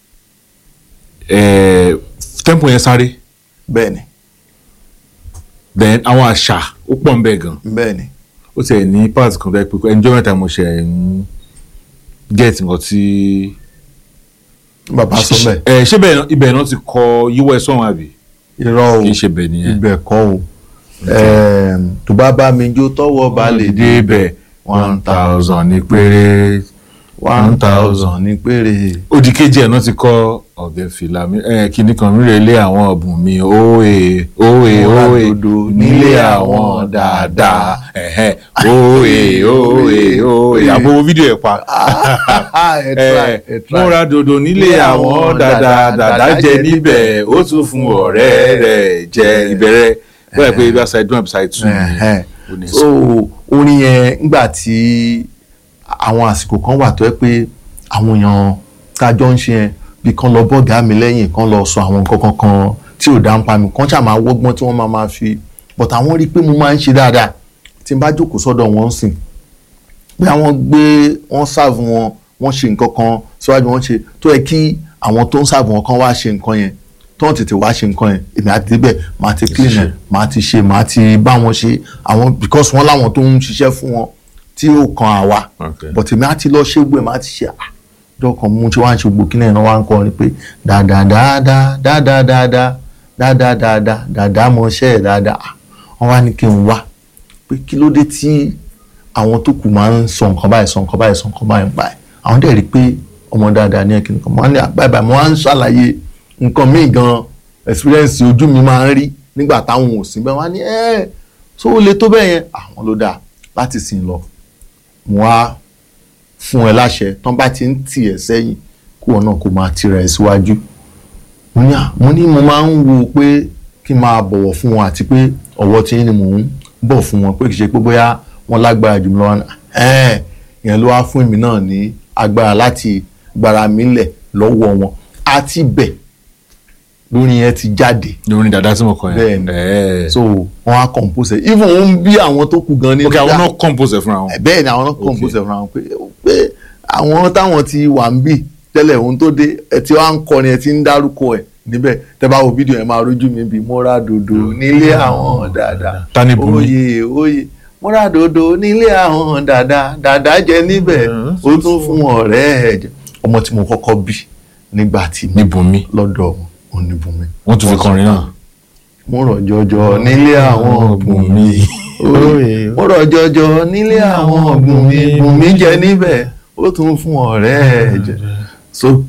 tempo yẹn sáré bẹ́ẹ̀ni then àwọn àṣà ó pọ̀ ń bẹ̀ gan bẹ́ẹ̀ni ó ti ẹ̀ ní part kan bẹ́ẹ̀ pé ẹnjọ́ mẹ́ta mo ṣe ń get nǹkan tí bàbá sọ bẹ́ẹ̀ ẹ ṣé bẹ́ẹ̀ ibẹ̀ náà ti kọ yíwọ́ ẹ sọ̀rọ̀ àbí irọ́ o kì í ṣe bẹ́ẹ̀ nìyẹn ibẹ̀ kọ́ o tó bá bá mi jó tọ́wọ́ bá lè dé ibẹ̀ one thousand ní péré one thousand ní péré. Odi kejì ẹ̀ náà ti kọ́ ọ̀bẹ fìlà mi kìnnì kan mi rè lé àwọn ọ̀bùn mi òwe òwe òwe nílé àwọn dáadáa òwe òwe òwe àbò fídíò ẹ̀ pa múra dòdò nílé àwọn dáadáa dáadáa jẹ níbẹ̀ ó tún fún ọ̀rẹ́ rẹ̀ jẹ ìbẹ̀rẹ̀ bẹ́ẹ̀ pé ibi side one side two ni. so orin yẹn ngbà tí àwọn àsìkò kan wà tó yẹ pé àwọn èèyàn tájọ́ ń ṣe yẹn bí kan lọ bọ́ọ̀gá mi lẹ́yìn kan lọ sọ àwọn nǹkan kankan tí ò dá ń pa mi kan ṣáà máa wọ́gbọ́n tí wọ́n máa máa fi but àwọn rí i pé mo máa ń ṣe dáadáa tí n bá jókòó sọ́dọ̀ wọn sìn bí àwọn gbé wọ́n sáàbù wọn wọ́n ṣe nǹkan kan síwájú wọn ṣe tó yẹ kí àwọn tó ń sáàbù wọn kan wá ṣe nǹkan yẹn tó ń tètè wá ṣe nǹkan yẹn èmi àti débẹ̀ máa ti clean ẹ̀ máa ti ṣe máa ti bá wọn ṣe àwọn because wọ́n láwọn tó ń ṣiṣẹ́ fún wọn tí ó kan àwa but èmi àti lọ ṣe gbé máa ti ṣe à dọ́kan mú tí wọ́n á ṣe gbò kí náà wá ń kọ́ ni pé dáadáa dáadáa dáadáa dáadáa dáadáa dáadáa dáadáa mọ ṣẹ́ ẹ̀ dáadáa wọ́n wá ní kí n wá pé kí ló dé tí àwọn tó kù máa ń sọ nǹkan báyìí sọ nǹkan báyìí sọ nǹkan báyìí báyìí àwọn dẹ̀ rí pé ọmọ dáadáa ní ẹ̀kí nǹkan wọ́n á ní àbáyìí mo wá ń ṣàlàyé nǹkan míì gan experience ojú mi máa ń rí nígbà táwọn ò sí bẹ́ẹ̀ wọ́n á ní ẹ́ẹ̀ tó lè tó bẹ́ẹ̀ yẹn àwọn ló dáa láti sìn lọ mo wá fún ẹ láṣẹ tán bá ti ń tì ẹ sẹ́yìn kó wọn náà kó máa tira ẹ síwájú mo ní mo máa ń wo pé kí n máa bọ̀wọ̀ fún wọn àti pé ọ̀wọ̀ tí ni mò ń bọ̀ fún wọn pé kì í ṣe pé bóyá wọ́n lágbára jù mí lọ́wọ́ ẹ̀ẹ́n ìyẹn ló wá fún èmi náà ní agbára láti gbára mi lẹ̀ lọ́wọ́ wọn àti bẹ̀ lórí yẹn ti jáde. lórí dada tí mo kọ yẹn. bẹ́ẹ̀ni so wọn á compose even wọn bí àwọn tó kù gan ni. ok àwọn náà compose fúnra wọn. bẹ́ẹ̀ni àwọn náà compose fúnra wọn pé pé àwọn táwọn ti wà ń bì tẹ́lẹ̀ ohun tó dé ẹ ti wá ń kọrin ẹ ti ń dárúkọ ẹ níbẹ̀ tẹ́ bá wo fídíò yẹn máa rójú mi bí múra dòdò nílé àwọn dáadáa. tani bùnmi. oyè oyè múra dòdò nílé àwọn dáadáa dáadáa jẹ níbẹ̀ ó tún fún ọ̀rẹ́ ẹ̀ jẹ ọmọ tí mo kọ́kọ́ bí nígbà tí ní bùnmi lọ́dọ̀ oníbùnmi. wọ́n tún fi kọrin náà. mo rọ̀ jọjọ nílé àwọn bùnmi mo rọ̀ jọjọ nílé àwọn bùnmi bùnmi jẹ níbẹ̀ ó tún fún ọ̀rẹ́ ẹ̀ jẹ. so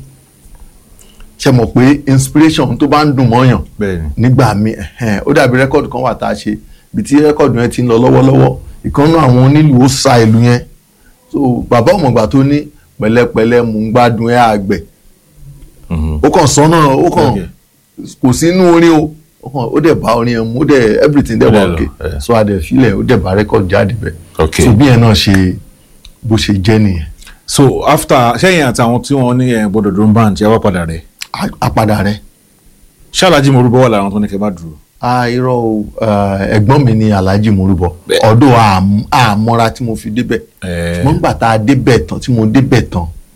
ṣe mọ̀ pé inspiration tó bá ń dùn mọ́yàn nígbà mi ó dàbí rẹ́kọ̀dù kan wà tá a ṣe bí tí rẹ́kọ̀dù yẹn ti ń lọ lọ́wọ́lọ́wọ́ ìkànnì àwọn onílù ó sa ìlú yẹn so bàbá ọmọọgbà tó ní pẹ̀lẹ́pẹ̀lẹ́ mò ń gbádùn ẹ̀ àgbẹ̀ ó kàn sọ́nà ó kàn kò sínú orin o ó kàn ó dẹ̀ bá orin yẹn mú ó dẹ̀ everything dẹ̀ wà okay so a dẹ̀ filẹ̀ ó dẹ̀ bá rẹ́kọ̀dù jáde bẹ́ẹ̀ so bí yẹn náà ṣe bó ṣe jẹ́ nìyẹn. so after ṣẹ́yìn àtàwọn tí wọ́n ní ẹ̀ gbọ́dọ̀ dùn bá ń jẹ́ wá padà rẹ̀. àpadà rẹ̀. ṣáàlájì morúbọ wà lára tó ní kẹ́ bá dúró. a irọ́ o ẹ̀gbọ́n mi ni Alhaji Morúbọ ọ̀dọ̀ àmọ́ra tí mo fi débẹ̀ ṣùgbọ́n nígbà tá a débẹ̀ tán tí mo débẹ̀ tán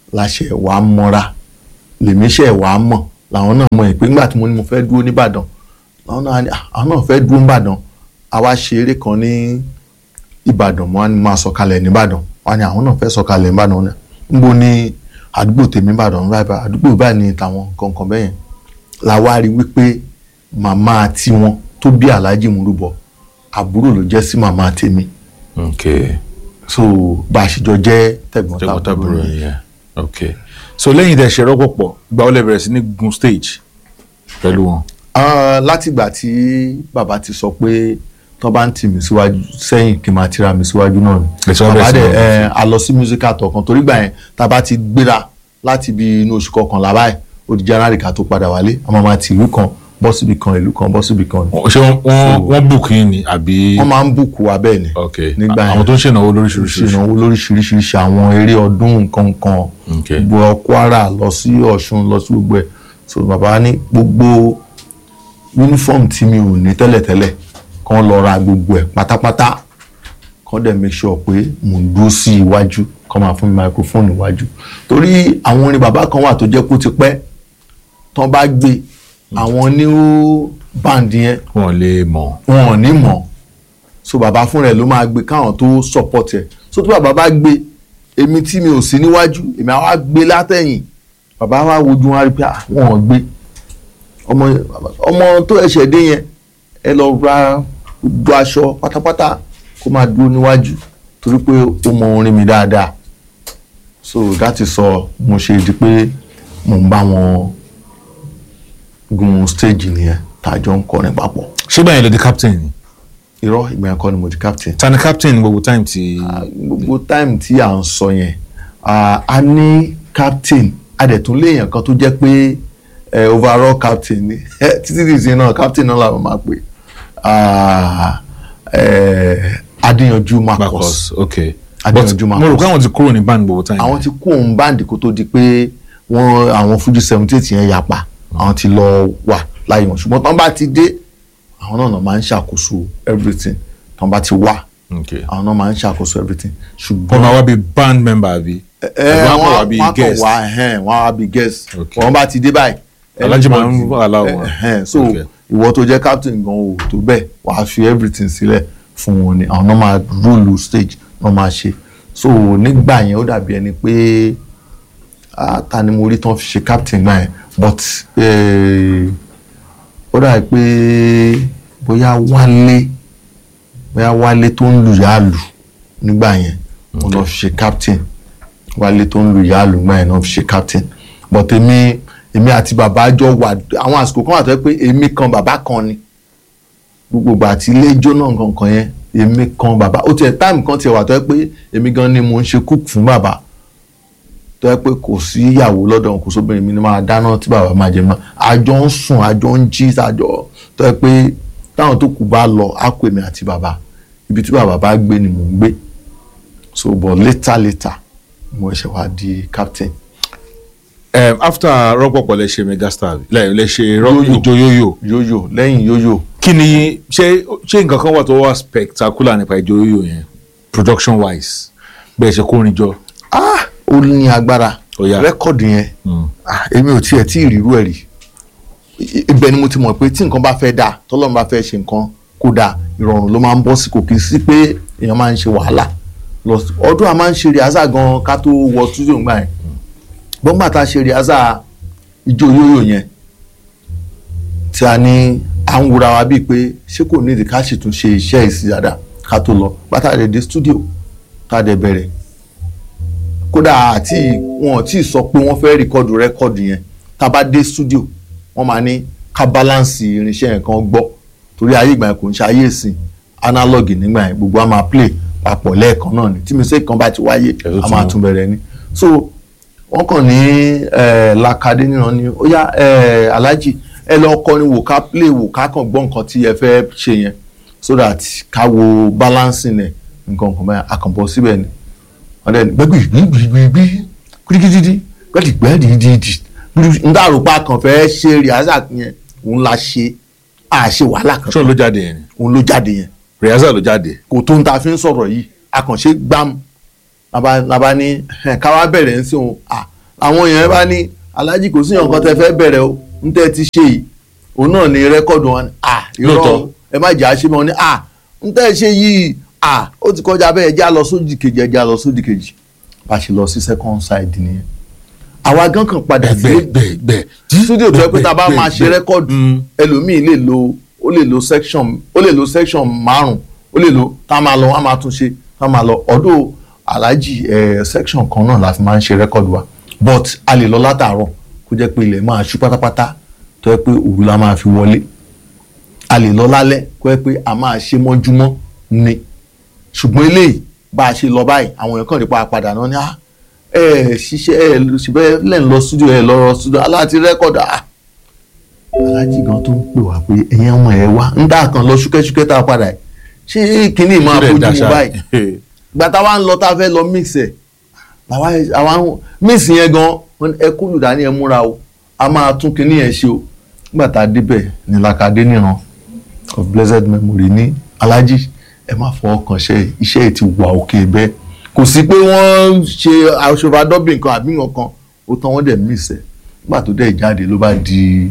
láṣẹ wà á mọ́ra lèmi ṣe wà á mọ̀ làwọn náà mọ̀ pé nígbà tí mo ní mo fẹ́ dúró nìbàdàn àwọn náà àwọn náà fẹ́ dúró nìbàdàn àwa ṣe eré kan ní ìbàdàn mo á ní máa sọ̀kalẹ̀ nìbàdàn wọn ni àwọn náà fẹ́ sọ̀kalẹ̀ nìbàdàn náà níbo ni àdúgbò tèmi ìbàdàn báyìí àdúgbò báyìí ni tàwọn kankan bẹ́yẹn la wá rí wípé màmá tiwọn tó bí Alhaji Múrúbọ àbúrò ló jẹ́ sí màmá tèmi. okay. so bá a ṣe jọ jẹ́ tẹ̀gbọ́n-tàbúrò yẹn. okay. so lẹ́yìn tẹ́ ṣe rọ́pò pọ̀ ìgbà wo lẹ bẹ̀rẹ̀ sí ní gun stage pẹ̀lú wọn. látìgbà tí bàbá ti sọ pé tó bá ń tì mí síwájú sẹ́yìn kí n máa tira mi síwájú náà ni. bàbá dẹ̀ a lọ sí musical tour kan torí gbà yẹn tá a bá ti gbéra láti bí inú oṣù kọkànlá báyìí ó di January ká tó padà wálé a máa máa ti ìlú kan bọ́ síbi kan ìlú kan bọ́ síbi kan. ṣé wọ́n wọ́n bùkún yín ni àbí. wọ́n máa ń bùkún wa bẹ́ẹ̀ ni. ok nígbà yẹn àwọn tó ń ṣènáwó lóríṣiríṣi. ṣènáwó lóríṣiríṣi àwọn eré ọdún nǹkan kan. ok gbọ́ Kwara lọ sí Ọ̀ṣun lọ sí gbogbo ẹ̀ so bàbá ní gbogbo uniform tí mi ò ní tẹ́lẹ̀tẹ́lẹ̀ kàn lọ ra gbogbo ẹ̀ pátápátá kàn dẹ̀ make sure pé mò ń dúró sí iwájú kàn máa fún mi microphone iwájú torí àwọn orin bàbá kan wà tó jẹ́ kó ti pẹ́ tán bá gbé àwọn new band yẹn wọn lè mọ̀ wọn ò ní mọ̀ so bàbá fún rẹ̀ ló máa gbé káwọn tó support ẹ̀ so tó bàbá bá gbé èmi tí mi ò sí níwájú èmi àwa gbé látẹ̀yìn bàbá wa wojú wọn rí pé wọn ò gbé ọmọ ọmọ tó ẹsẹ̀ dé yẹn ẹ lọ ra gbogbo aṣọ pátápátá kó máa dúró níwájú torí pé ó mọ orin mi dáadáa so that is all mo ṣe di pé mo ń bá wọn gun stage nìyẹn tàjọ ń kọrin papọ̀. ṣé báyìí ló di captain ni. irọ́ ìgbà yẹn kọ́ ni mo di captain. ta ni captain ní gbogbo time tí. gbogbo time tí à ń sọ yẹn a ní captain a dẹ̀ tún léèyàn kan tó jẹ́ pé overall captain ni títí di ìsìn náà captain náà làwọn máa pè Adéyanjú Marcus. ok Adéyanjú Marcus. mo rò pé àwọn ti kúrò ní band gbogbo time. àwọn ti kúrò ní band kó tó di pé wọ́n àwọn Fuji seventy eight yẹn yapa àwọn ti lọ wà láyé wọn ṣùgbọ́n tán bá ti dé àwọn náà náà máa ń ṣàkóso everything tán bá ti wà àwọn náà máa ń ṣàkóso everything ṣùgbọ́n. wọ́n máa wá bí band member àbí. ẹ wọ́n wá bí guest wọ́n wá bí guest wọ́n bá ti dé báyìí. Alhaji máa ń wà láwọn. so ìwọ tó jẹ́ captain gan o tó bẹ́ẹ̀ wàá fi everything sílẹ̀ fún wọn ni àwọn náà máa rule stage náà máa ṣe so nígbà yẹn ó dàbí ẹni pé ta ni mo rí tán fi ṣe captain gbà yẹn but ó dàbí pé bóyá Wálé bóyá Wálé tó ń lu yàlù nígbà yẹn wọn lọ fi ṣe captain Wálé tó ń lu yàlù nígbà yẹn náà fi ṣe captain but èmi èmi àti bàbá jọ wà àwọn àsìkò kan wà tó yẹ pé èmi kan bàbá kan ni gbogbo ìgbà tí ilé ijó náà kankan yẹn èmi kan bàbá ó tiẹ̀ táìmù kan tiẹ̀ wà tó yẹ pé èmi gan ni mo ń ṣe cook fún bàbá tó yẹ pé kò sí ìyàwó lọ́dọ̀ kò sóbìnrin mi ni máa dáná tí bàbá máa jẹ mọ́ àjọ ń sùn àjọ ń jí àjọ tó yẹ pé táwọn tó kù bá lọ á kó èmi àti bàbá ibi tí bàbá bá gbé ni mò ń gbé so but later later mo ṣe wá di captain. Um, after rọpọpọ lẹ ṣe megastar lẹ ṣe ijó yóyò. yóyò lẹ́yìn yóyò. kí ni ṣé ṣé nǹkan kan wà tó wà spectacular nípa ijó yóyò yẹn production wise bẹ́ẹ̀ ṣe kórin jọ. ah ó ní agbára rẹ́kọ̀dì yẹn èmi ò tiẹ̀ tí ì rírú ẹ̀ rí ibẹ̀ ni mo ti mọ̀ pé tí nǹkan bá fẹ́ dáa tọ́lọ́run bá fẹ́ ṣe nǹkan kó dáa ìrọ̀rùn ló máa ń bọ́ sí kò kì í sí pé èèyàn máa ń ṣe wàhálà ọdún a máa ń ṣe rìhásà gan ká tó wọ túdò ńgbà yẹn gbọ́ngbà tá a ṣe rìhásà ijó yóyò yẹn tí a ní à ń wúra wa bíi pé ṣé kò nídìí ká sì tún ṣe iṣẹ́ ìsìn dáadáa ká tó lọ bàtà rẹ̀ dé studio tá a dẹ̀ bẹ̀rẹ̀ kódà àti wọn ò tí ì sọ pé wọ́n fẹ́ rìkọ́dù rẹ́kọ́dù yẹn tá a bá dé studio wọ́n máa ní ká báláǹsì irinṣẹ́ yẹn kan gbọ́ torí ayé ìgbà yẹn kò ń ṣe ayé ìsìn analog nígbà yẹn gbogbo a máa play papọ̀ lẹ́ẹ̀kan náà ni tí mistake kan bá ti wáyé a máa tún bẹ̀rẹ̀ ni so wọ́n kàn ní làkàdé nìran ni ó yá Alhaji ẹ lọ kọrin wò ká play wò ká kàn gbọ́ nǹkan tí ẹ fẹ́ ṣe yẹn so that ká wo balancing ẹ̀ nǹkan kan báyà àkànbọ̀ síbẹ̀ ni wọ́n dẹ̀ gbẹ́gbẹ́ gbígbígbí kúrikídídí gbẹ́dìgbẹ́dìdídì ń dàrúpa kan fẹ́ ṣe rìhásà yẹn òun la ṣe àṣe wàhálà kan. ṣé òun ló jáde yẹn ni. òun ló jáde yẹn. rìhásà ló jáde. kò tó ń ta fi ń sọ̀rọ̀ yìí àkànṣe gbám nàbà ní káwá bẹ̀rẹ̀ ń sìn àwọn èèyàn bá ní Alhaji kò sí nǹkan tẹ́ fẹ́ bẹ̀rẹ̀ o ń tẹ́ ti ṣe yìí òun náà ni rẹ́kọ̀dù wọn à irọ́ ẹ má jà á ṣe mọ́ ní à ń tẹ́ ṣe yìí à ó ti kọjá bẹ́ẹ̀ já lọ sódì kejì ẹ já lọ sódì kejì bá ṣe lọ sí second side nìyẹn àwa gan kan padà sí studio tó yẹ pé tá a bá máa ṣe rẹ́kọ̀dù ẹlòmíì lè lo ó lè lo section ó lè lo section márùn ó lè lo tá a máa lọ wọn á máa tún ṣe tá a máa lọ ọdún Alhaji ẹ section kan náà la fi máa ń ṣe rẹ́kọ̀dù wa but a lè lọ látàárọ̀ kó jẹ́ pé ilẹ̀ máa ṣú pátápátá tó yẹ pé òru la máa fi wọlé a lè lọ lálẹ́ kó yẹ pé a máa ṣe mọ́júmọ́ ni ṣùgbọ́n eléyìí bá a ṣe lọ báyìí àwọn èèyàn kàn rí pa padà náà ni ah ẹ ṣiṣẹ́ ẹ ṣùgbọ́n lẹ́yìn lọ studio ẹ lọ studio aláàtí rẹ́kọ̀dù ah Alhaji gan tó ń pè wá pé ẹ̀yin ọmọ ẹ wá ń dá kan lọ ṣúkẹ́ṣúkẹ́ tá a padà ẹ̀ ṣé kínní máa bójú mu báyìí gbàtà wa ń lọ tá a fẹ́ lọ mix ẹ̀ àwa mix yẹn gan ẹ kúlù dání ẹ múra o a máa tún kínní yẹn ṣe o nígbà tá a débẹ̀ ní Lakade níran of blessed memory ní Alhaji ẹ má fọwọ́ kan ṣe iṣẹ́ ẹ̀ ti wà òkè bẹ́ẹ̀ kò sí pé wọ́n ṣe àṣọfàdọ́bì nǹkan àbí nǹkan ó tán wọ́n dẹ̀ mix ẹ̀ nígbà tó dẹ̀ jáde ló bá di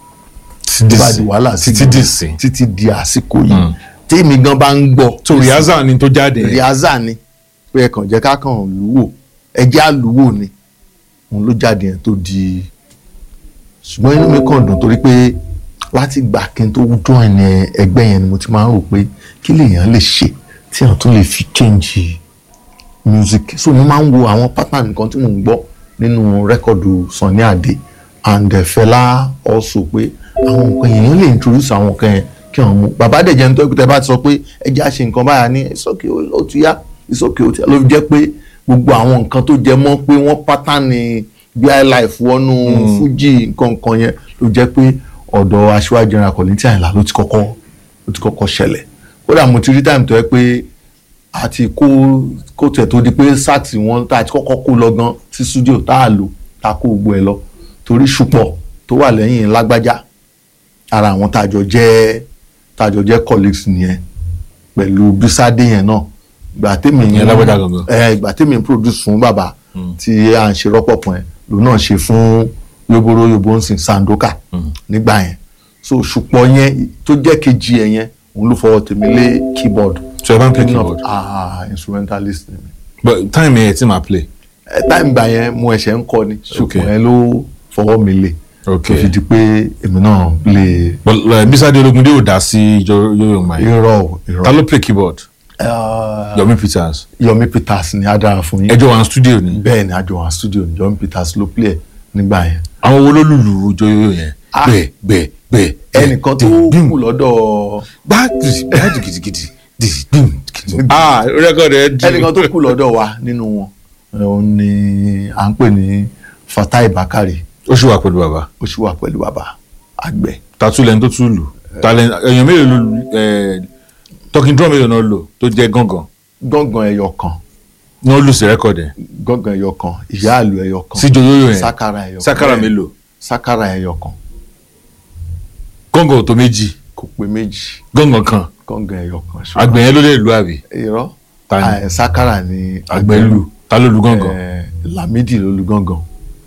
ló bá di wàhálà títí di sìn títí di àsìkò yìí tèmi gan bá ń gbọ́. so riaza ni tó jáde. riaza ni pé ẹ kàn jẹ́ ká kàn lúwò ẹjẹ́ àlúwò ni òun ló jáde yẹn tó di ṣùgbọ́n inú mi kàn dùn torí pé láti gbà kí n tó join ẹgbẹ́ yẹn ni mo ti máa ń rò pé kí lèèyàn lè ṣe tí àwọn tó lè fi change music so mo máa ń wo àwọn pattern nǹkan tí mò ń gbọ́ nínú rẹ́kọ̀dù Sunny Adé and Fẹlá also pé àwọn nǹkan èèyàn lè introduce àwọn nǹkan yẹn kí wọ́n mú bàbá dẹ̀jẹ̀ nítorí pé tẹ bá ti sọ pé ẹ jẹ́ àṣe nǹkan báyà ní ìsókè ó ti yá ìsókè ó ti yá ló fi jẹ́ pé gbogbo àwọn nǹkan tó jẹ mọ́ pé wọ́n pátánì bí highlife wọnú Fuji nǹkan nǹkan yẹn ló jẹ́ pé ọ̀dọ̀ Aṣíwájú General Kollington Àyìnlá ló ti kọ́kọ́ ló ti kọ́kọ́ ṣẹlẹ̀ kódà mo ti rí time tó yẹ pé àti kó kó tẹ̀ tó di pé sax wọn tá a ti kọ́kọ́ kó lọ gan sí studio tá a lò tá a kó gbogbo ẹ lọ torí ṣùpọ̀ tó wà lẹ́yìn Lágbájá ara àwọn tàjọ jẹ́ tàjọ jẹ́ colleagues nìyẹn pẹ̀lú Bísádé yẹn náà ìgbà tèmi yẹn Lágbájá gangan ẹ ìgbà tèmi produce fún bàbá tí à ń ṣe rọ́pọ̀ pọ̀ yẹn lòun náà ṣe fún Yoboro Yobo nsìn Sandoka nígbà yẹn so ṣùpọ̀ yẹn tó jẹ́ kejì ẹ̀ yẹn òun ló fọwọ́ tèmi lé keyboard so ẹ bá ń play keyboard ah instrumentalist ni mi. but time yẹn ti máa play. ẹ time gbà yẹn mo ẹ̀ṣẹ̀ ń kọ́ ni ṣùpọ̀ yẹn ló fọwọ́ mi lé okay tó fi di pé èmi náà lè. but like, Bísádé Ológundé ò dá sí Yo-Yo Ma yìí. irọ́ irọ́. ta ló play keyboard. Uh, Yomi Peters. Yomi Peters ni a dára fún yín. ẹjọ́ wa studio ni. bẹ́ẹ̀ ni a jọ wà studio ni Yomi Peters ló play nígbà yẹn. àwọn wo ló lùlù Yo-Yo yẹn. bẹ́ẹ̀ bẹ́ẹ̀ bẹ́ẹ̀. ẹnìkan tó kù lọ́dọ̀. bá gbàdì gidigidi ah rẹ́kọ̀dì ẹ̀ dùn. ẹnìkan tó kù lọ́dọ̀ wa nínú wọn òun ni à ń pè ní Fatai Bakare. ó ṣì wà pẹ̀lú bàbá. ó ṣì wà pẹ̀lú bàbá àgbẹ̀. tatúlẹ̀ tó tún lù talẹ̀ èèyàn mélòó ló talking drum mélòó náà lò tó jẹ́ gángan. gángan ẹyọ kan. ní ó lù sí rẹ́kọ̀dì ẹ̀. gángan ẹyọ kan ìyá àlù ẹyọ kan. sí Yo-Yo yẹn sákàrà ẹyọ kan. sákàrà mélòó. sákàrà ẹyọ kan. gángan ò tó méjì. kò pé méjì. gángan kan. gángan ẹyọ kan. àgbẹ̀ yẹn ló lè lu àbí. irọ́ tani sákàrà ni àgbẹ̀ lù ta ló lu gángan. Lámídì ló lu gángan.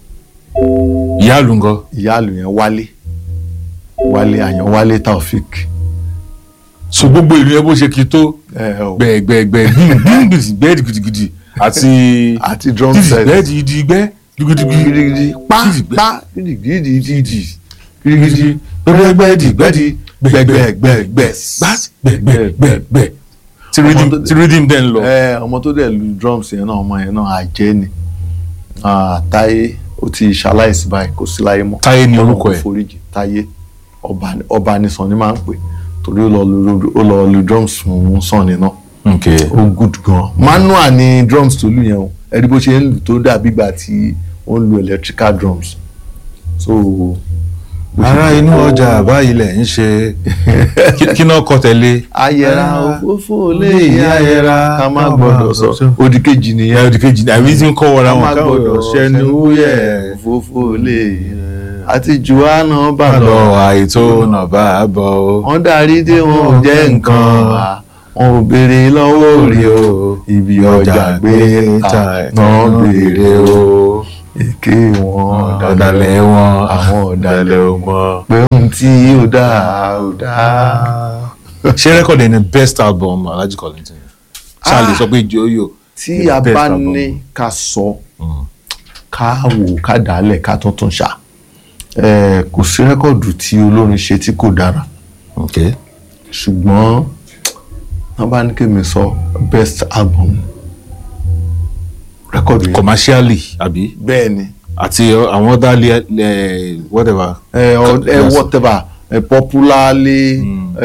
ìyá àlù ńkọ́. ìyá àlù yẹn Wálé Wálé àyàn Wálé Taofik. so gbogbo ìlú yẹn bó ṣe kí tó gbẹgbẹgbẹ gbẹdì gidigidi àti àti drum set gbẹdì gidigbẹ gidigidi pa pa gidigidi gidigidi gbẹdì gbẹdì gbẹgbẹgbẹgbẹ gbẹgbẹgbẹ tí rhythm dẹ̀ ń lọ. ọmọ tó dẹ̀ lu drums yẹn náà ọmọ yẹn náà àjẹ́ ni Táyé ó ti ṣaláìsí báyìí kò sí láyé mọ́. Táyé ni orúkọ ẹ̀. foríjì Táyé ọba ni Sunny máa ń pè torí ó lọ lu drums fún Sunny náà. ó good gan. manual ni drums tó lù yẹn o ẹni bó ṣe ń lù tó dàbí ìgbà tí ó ń lu electrical drums. so. ará inú ọjà báyìí lẹ̀ ń ṣe kí náà kọ tẹ̀lé. ayẹra òfófó lè yí ayẹra ká má gbọ́dọ̀ sọ odi kejì nìyẹn. odi kejì ni àbí tí ń kọ́ wọra wọn káwọn gbọ́dọ̀ ṣẹnu yẹ òfófó lè yí àti juana bá lọ àìtó náà bá a bọ̀ o. wọ́n darí dé wọn ò jẹ́ nǹkan wa wọn ò béèrè lọ́wọ́ òrì o ibi ọjà gbé ta náà béèrè o èké wọn ọ̀dàlẹ̀ wọn àwọn ọ̀dàlẹ̀ wọn. pé ohun tí ó dáa ó dáa. ṣé rẹ́kọ̀dì ẹni best album Alhaji Kollington ṣáà lè sọ pé Joyo tí a bá ní ká sọ ká wò ká dálẹ̀ ká tuntun ṣá kò sí rẹ́kọ̀dù tí olórin ṣe tí kò dára ṣùgbọ́n wọ́n bá ní kí mi sọ best album rẹ́kọ̀dù yẹn commercially àbí bẹ́ẹ̀ ni àti àwọn other le whatever whatever popularly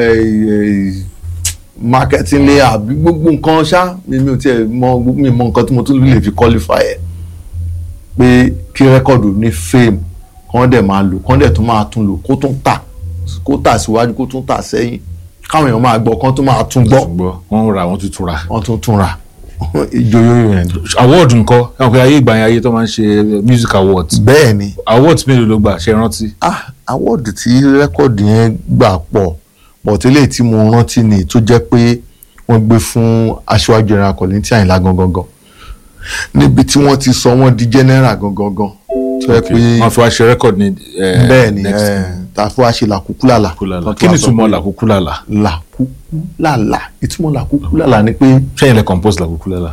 marketingly àbí gbogbo nǹkan ṣá mi ò tiẹ̀ mọ mi mọ nǹkan tí mo tún lè fi qualify ẹ̀ pé kí rẹ́kọ̀dù ní fame kán dẹ̀ máa lò kán dẹ̀ tún máa tún lò kó tún tà kó tà síwájú kó tún tà sẹ́yìn káwọn èèyàn máa gbọ́ kán tún máa tún gbọ́ wọ́n ra wọ́n tún tún ra wọ́n tún tún ra Joyo yẹn. award nǹkan ẹ̀ pé ayé ìgbà yẹn ayé tó máa ń ṣe music awards. bẹ́ẹ̀ ni awards mélòó ló gbà ṣe rántí. ah award tí rẹ́kọ̀dù yẹn gbà pọ̀ pọ̀ tẹ́lẹ̀ tí mo rántí ni tó jẹ́ pé wọ́n gbé fún aṣáájú General Kollington Àyìnlá gangan níbi tí wọ́n ti sọ wọ́n di general gangan tó yẹ pé wọ́n fi wá ṣe rẹ́kọ̀dù ní bẹ́ẹ̀ ni ta fi wá ṣe làkúkúlàlà. kí ni ìtumọ̀ làkúkúlàlà. làkúkúlàlà ìtumọ̀ làkúkúlàlà ni pé. ṣẹ́yìn lẹ compose làkúkúlàlà.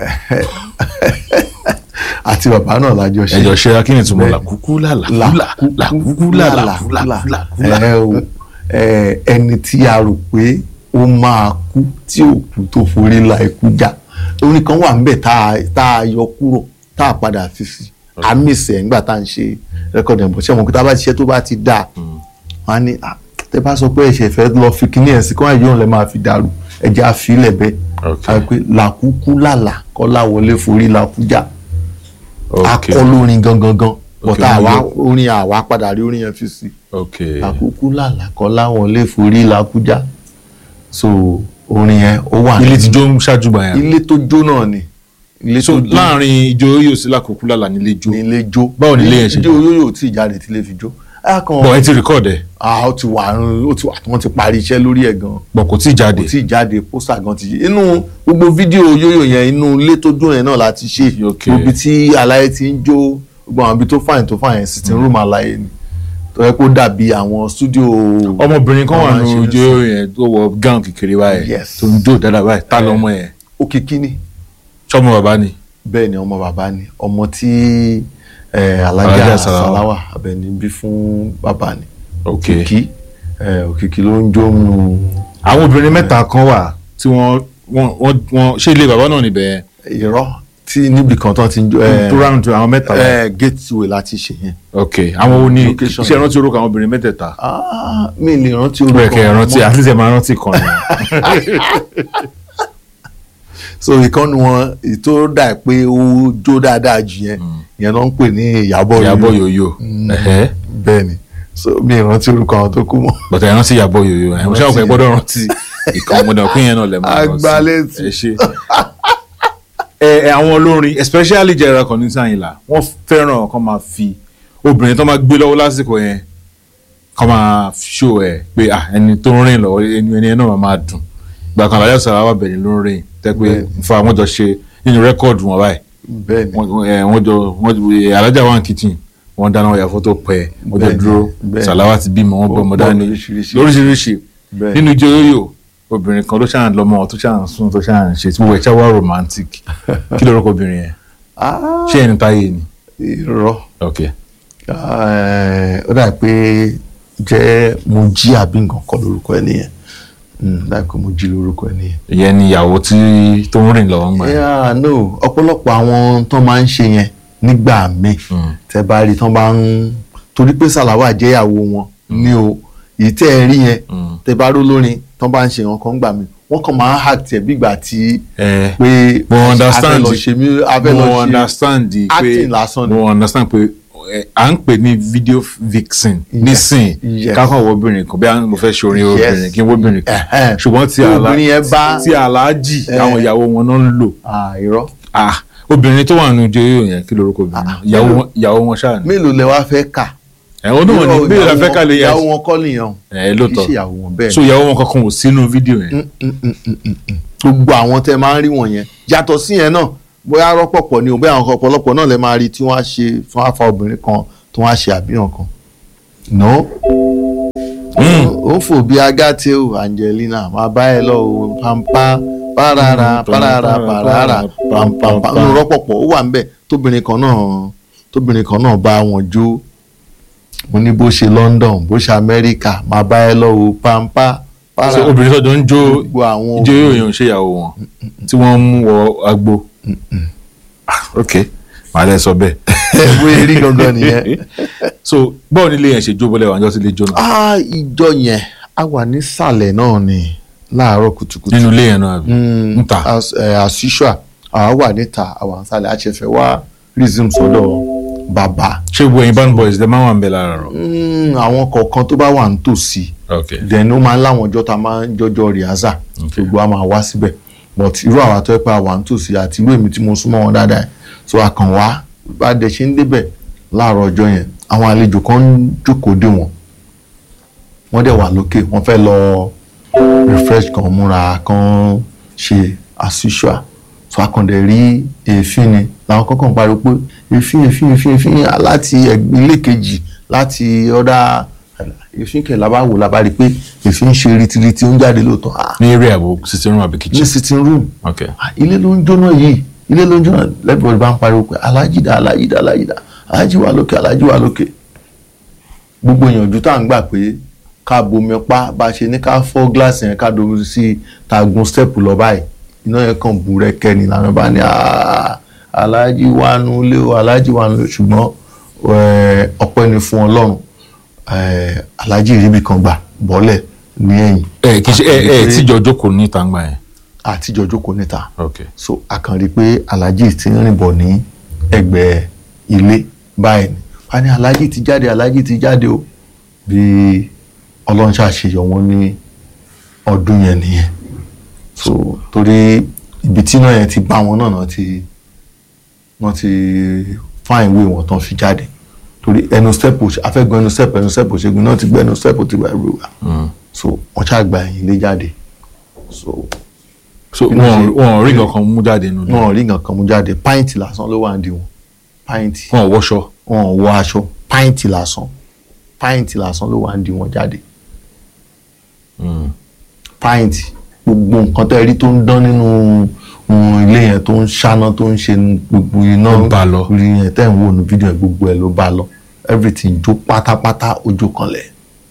àti bàbá náà lájọ ṣe. ẹjọ ṣe kí ni ìtumọ̀ làkúkúlàlà. làkúkúlàlà làkúkúlàlà. ẹni tí a rò pé ó máa kú tí ò kú tó forí la ikú já orin kan wà níbẹ̀ tá a yọ kúrò tá a padà fi sí àmì ìsẹ̀ nígbà tá à ń ṣe rẹ́kọ̀dì ẹ̀bùn ṣé mo kí tá a bá ti ṣe tó bá ti dáa wọn á ní tẹ bá sọ pé ẹ̀ṣẹ̀ fẹ́ lọ fi kíní ẹ̀ sí kí wọ́n yóò lẹ́ máa fi dàrú ẹ̀jẹ̀ àfilẹ̀ bẹ́ẹ̀ àpè làkúkú làlà Kọ́láwọlé forí làkújà akọlórin gangan gan bọ́tà àwa orin àwa padà rí orin yẹn fi sí làkúkú làlà Kọ́láwọlé forí làkújà so orin yẹn ó wà ní. ilé tí jó ń ṣáájú gbà yẹn. ilé tó jó náà ni. so láàrin Joyo sí làkúkúlàlà nílé jó. nílé jó báwo nílé yẹn ṣe jó. Joyo ò tí ì jáde tí lè fi jó. bọ̀ ẹ ti record ẹ̀. ah ó ti wà ó ti wà wọ́n ti parí iṣẹ́ lórí ẹ̀ gan. bọ̀ kò tí ì jáde. kò tí ì jáde pósà gan ti ṣe inú gbogbo fídíò Joyo yẹn inú ilé tó jó yẹn náà la ti ṣe. ibi tí Aláyé ti ń jó gbogbo àwọn ibi tó fàyìn tó fàyìn sitting room Aláyé ni tó yẹ kó dàbí àwọn studio. ọmọbìnrin kan wà ní Joyo yẹn tó wọ gown kékeré báyìí tó ń jó dáadáa báyìí tá lọmọ yẹn. Òkìkí ni. sọmọ bàbá ni. bẹ́ẹ̀ ni ọmọ bàbá ni ọmọ tí Alájà Sàláwà Àbẹ̀ní bí fún bàbá ni. Òkìkí Òkìkí ló ń jó nù. àwọn obìnrin mẹ́ta kan wà tí wọ́n wọ́n wọ́n ṣé ilé bàbá náà níbẹ̀ yẹn. irọ́ tí níbi kan tán ti ń jó. tó round àwọn mẹ́ta wà. gateway láti ṣe yẹn. ok àwọn wo ni ṣe rántí orúkọ àwọn obìnrin mẹ́tẹ̀ẹ̀ta. mi lè rántí orúkọ. bẹ́ẹ̀ kẹ́ ẹ rántí àti ṣe máa rántí kan ni. so ìkànnì wọn ètò dà pé ó jó dáadáa jù yẹn yẹn náà ń pè ní Ìyábọ̀ Ìyábọ̀ Yoyo. bẹ́ẹ̀ ni so mi rántí orúkọ àwọn tó kú mọ́. bọ̀tẹ̀ ẹ rántí Ìyábọ̀ Yoyo ẹ̀ mo ṣáà pé gbọ́dọ̀ rántí ìkànnì ọmọdé ọ̀pìn yẹn náà lẹ́ máa rántí. agbálẹ́tì. ẹ ṣe ẹ àwọn olórin especially General Kollington Àyìnlá wọ́n fẹ́ràn kán máa fi obìnrin tó máa gbé lọ́wọ́ lásìkò yẹn kán máa show ẹ̀ pé ẹni tó ń rìn lọ́wọ́ ẹni ẹni náà máa dùn gbà kan Alájà Sàláwà Àbẹ̀ní ló ń rìn tẹ́ pé nfa wọ́n jọ ṣe nínú rẹ́kọ̀dù wọn báyìí wọ́n jọ wọ́n Alájà wà ní kitchen wọ́n dáná ọ̀yà fọ́tò pẹ́ wọ́n jọ dúró Sàláwà ti bímọ wọ́n bọ́ ọmọ dání lóríṣiríṣi nínú Joyo obìnrin kan ló ṣáà ń lọ́mọ tó ṣáà ń sún tó ṣáà ń ṣe tí wọ́n ẹ̀ ṣáà wá romantic kí lórúkọ obìnrin yẹn ṣé ẹni táyé ni. irọ́ ok. ó dà pé jẹ́ Mojí àbí nǹkan kan lórúkọ ẹ nìyẹn dà pé Mojí lórúkọ ẹ nìyẹn. ìyẹn ni ìyàwó tí tó ń rìn lọ́wọ́ ń gbà. yeah no ọ̀pọ̀lọpọ̀ àwọn tó máa ń ṣe yẹn nígbà míì tẹ́ bá rí tán bá ń torí pé Sàláwà jẹ́ ìyàwó wọn ní o èyí tẹ́ ẹ rí yẹn tẹ́ bá ró lórin tán bá ń ṣe wọn kan gbà mí wọ́n kàn máa ń hack tiẹ̀ bí ìgbà tí pé mo understand mo understand pé acting lásán ni mo understand pé à ń pè ní video vixen nísìn kákan wo obìnrin kan bí mo fẹ́ ṣe orin obìnrin kí n wo obìnrin kan ṣùgbọ́n tí aláàjì àwọn ìyàwó wọn náà ń lò irọ́ obìnrin tó wà nínú Joyo yẹn kí lorúkọ obìnrin ìyàwó wọn ṣáà ni. mélòó lẹ wá fẹ́ kà. ẹ̀wọ̀n náà ní bí ìlà fẹ́ kà lè yẹ. ìyàwó wọn kọ́ nìyẹn. ẹ lóòótọ́ kì í ṣe ìyàwó wọn bẹ́ẹ̀. so ìyàwó wọn kankan ò sínú fídíò yẹn. gbogbo àwọn tẹ máa ń rí wọn yẹn yàtọ̀ sí yẹn náà bóyá rọ́pọ̀pọ̀ ni o bóyá àwọn ọ̀pọ̀lọpọ̀ náà lè máa rí tí wọ́n á ṣe fún afa obìnrin kan tí wọ́n á ṣe àbíyàn kan no ó fò bí agate o Angelina máa bá ẹ lọ o pampa parara parara parara pampampa ń rọ́pọ̀pọ̀ ó wà ń bẹ̀ tóbìnrin kan náà tóbìnrin kan náà bá wọn jó mo ní bó ṣe London bó ṣe Amẹ́ríkà máa bá ẹ lọ o pampa para. so obìnrin sọ́dọ̀ ń jó ijó yóò yàn ṣe ìyàwó wọn tí wọ́n mú wọ agbo ok màá lẹ sọ bẹ́ẹ̀. wo eré gangan nìyẹn. so báwo ni ilé yẹn ṣe jó bọ́lẹ̀ wà níjọ́ sí ilé jó náà. ah ìjọ yẹn a wà nísàlẹ̀ náà ni láàárọ̀ kùtùkùtù. nínú ilé yẹn náà àbí níta. as as usual àwa wà níta àwa nísàlẹ̀ àṣẹfẹ̀ wá resume sọ́dọ̀ bàbá. ṣé gbogbo ẹ̀yin band boys lè máa wà ń bẹ lára rọ. àwọn kọ̀ọ̀kan tó bá wà nítòsí then ó máa ń láwọn ọjọ́ tá a máa ń jọjọ́ rìhásà gbogbo a máa wá síbẹ̀ but irú àwa tó ẹ pé àwa nítòsí àti irú èmi tí mo súnmọ́ wọn dáadáa so a kàn wá bá a dẹ̀ ṣe ń débẹ̀ láàárọ̀ ọjọ́ yẹn àwọn àlejò kan ń jókòó dé wọn wọ́n dẹ̀ wà lókè wọ́n fẹ́ lọ refresh kan múra kan ṣe as usual so a kàn dẹ̀ rí èéfín ni làwọn kọ́kàn pariwo pé èéfín èéfín èéfín èéfín láti ilé kejì láti ọ̀dà èéfín kẹ̀ lábá wò lábá rí pé èéfín ń ṣe ritiriti ó ń jáde lóòótọ́. ní eré àbò sitting room àbí kitchen. ní sitting room. okay. ilé ló ń jóná yìí ilé ló ń jóná lẹ́bùrọ̀ bá ń pariwo pé alájìdá alájìdá alájìdá alájì wà lókè alájì wà lókè. gbogbo ìyànjú tá à ń gbà pé ká bomi pa bá a ṣe ní ká fọ́ gíláàsì yẹn ká domi sí tagun step lọ báyìí iná yẹn kàn bú rẹ́kẹ́ ni làwọn bá ní alájì wà nulẹ̀ o alájì wà nulẹ̀ ṣùgbọ́n ọpẹ́ ni fún Ọlọ́run alájì ìríbi kan gbà bọ́lẹ̀ ní ẹ̀yìn. ẹ kì í ṣe ẹ ẹ tíjọ jókòó níta ń gbà yẹn. àtijọ́ jókòó níta. okay. so a kàn rí i pé alájì ti ń rìn bọ̀ ní ẹgbẹ́ ilé báyìí ni wọ́n á ní alájì ti jáde alájì ti jáde o bí Ọlọ́run ṣàṣeyọ̀ wọn ní ọdún yẹn nìyẹn so torí ibi tí náà yẹn ti bá wọn náà náà ti wọ́n ti fáìn ìwé wọn tán fi jáde torí ẹnu step afẹ́gun ẹnu step ẹnu step ṣẹ́gun náà ti gbé ẹnu step ti gba everywhere so wọ́n ṣáà gba ẹ̀yìn lé jáde so. so wọn wọn rí nǹkan mú jáde nínú. wọn rí nǹkan mú jáde pàìntì lásán ló wà ní wọn pàìntì. wọn ò wọṣọ. wọn ò wọ aṣọ pàìntì lásán pàìntì lásán ló wà ní wọn jáde. pàìntì gbogbo nǹkan tẹ́ rí tó ń dán nínú ilé yẹn tó ń ṣáná tó ń ṣe gbogbo iná rí yẹn tẹ́ ń wò ní fídíò yẹn gbogbo ẹ̀ ló bá lọ everything jó pátápátá ojú kanlẹ̀.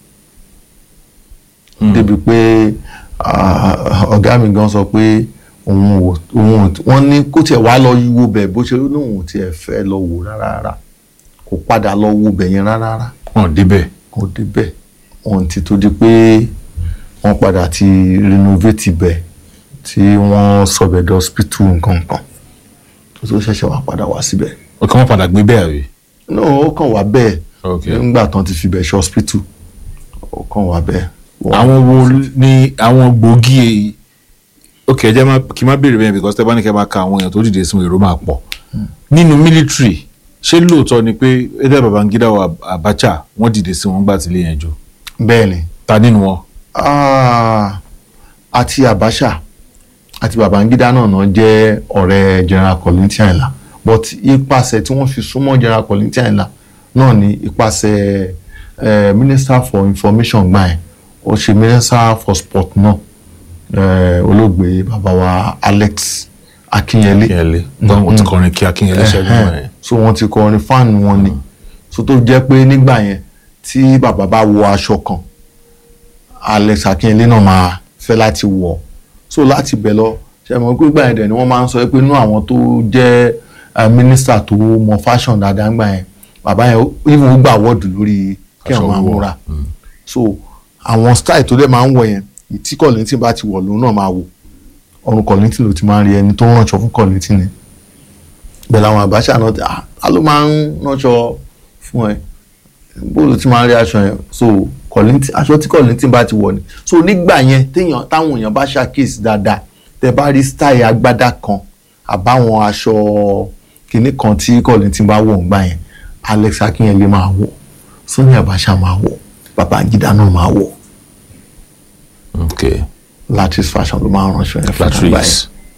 débi pé ọ̀gá mi gan sọ pé òun ò òun wọ́n ní kó tiẹ̀ wá lọ wo bẹ̀ bó ṣe lóun ò tiẹ̀ fẹ́ lọ wò rárá kò padà lọ wo bẹ̀ yẹn rárá. wọn ò débẹ̀. wọn ò débẹ̀ wọn ti tó di pé wọ́n padà ti renovate bẹ̀ tí wọ́n sọ̀bẹ̀ dé hospital nǹkan kan tó tó ṣẹ̀ṣẹ̀ wá padà wá síbẹ̀. ó kàn wọ́n padà gbé bẹ́ẹ̀ rí. no ó kàn wá bẹ́ẹ̀ nígbà tán ti fi bẹ̀ ṣe hospital ó kàn wá bẹ́ẹ̀. àwọn wo ni àwọn gbòógì èyí ok ẹ jẹ́ kí n má béèrè bẹ́ẹ̀ because tẹ́ bá ní kẹ́ bá ka àwọn èèyàn tó dìde sí èrò máa pọ̀ nínú military ṣé lóòótọ́ ni pé ẹ̀dá Babangida wa Abacha wọ́n dìde sí wọn gbà tí ilé yẹn jọ. bẹ́ẹ̀ ni. ta nínú wọn. àti Abacha àti Babangida náà náà jẹ́ ọ̀rẹ́ General Kollington Ayinla but ipasẹ̀ tí wọ́n fi súnmọ́ General Kollington Ayinla náà ni ipasẹ̀ uh, Minister for Information gbà yẹn ó ṣe Minister for Sport náà uh, olóògbé bàbá wa Alex Akinyele. Akinyele wọ́n ti kọrin kí Akinyele ṣẹ́gun wọn yẹn. so wọ́n ti kọrin fáànù wọn ni so tó jẹ́ pé nígbà yẹn tí bàbá bá wọ aṣọ kan Alex Akinyele náà máa fẹ́ láti wọ̀ so láti bẹ̀ lọ ṣe mọ̀ pé gbà yẹn dẹ̀ ni wọ́n máa ń sọ pé inú àwọn tó jẹ́ minister tó mọ fashion dáadáa gbà yẹn bàbá yẹn even ó gbà wọ́ọ̀dù lórí kí wọ́n máa múra so àwọn style tó dẹ̀ máa ń wọ̀ yẹn tí Kollington bá ti wọ̀ lòun náà máa wò ọrùn Kollington ló ti máa ń rí ẹni tó ń ránṣọ fún Kollington ni bẹ́ẹ̀ làwọn Abacha náà ta ló máa ń ránṣọ fún ẹ bóòlù tí máa ń rí aṣọ yẹn so Kollington aṣọ tí Kollington bá ti wọ̀ ni so nígbà yẹn téèyàn táwọn èèyàn bá ṣàkíyèsí dáadáa tẹ bá rí style agbádá kan àbáwọn aṣọ kìíní kan tí Kollington bá wọ̀ ńgbà yẹn Alex Akinyele máa wọ̀ Sani Abacha máa wọ̀ Babangida náà máa wọ̀. okay. latest fashion ló máa ń ránṣọ yẹn fún àgbà yẹn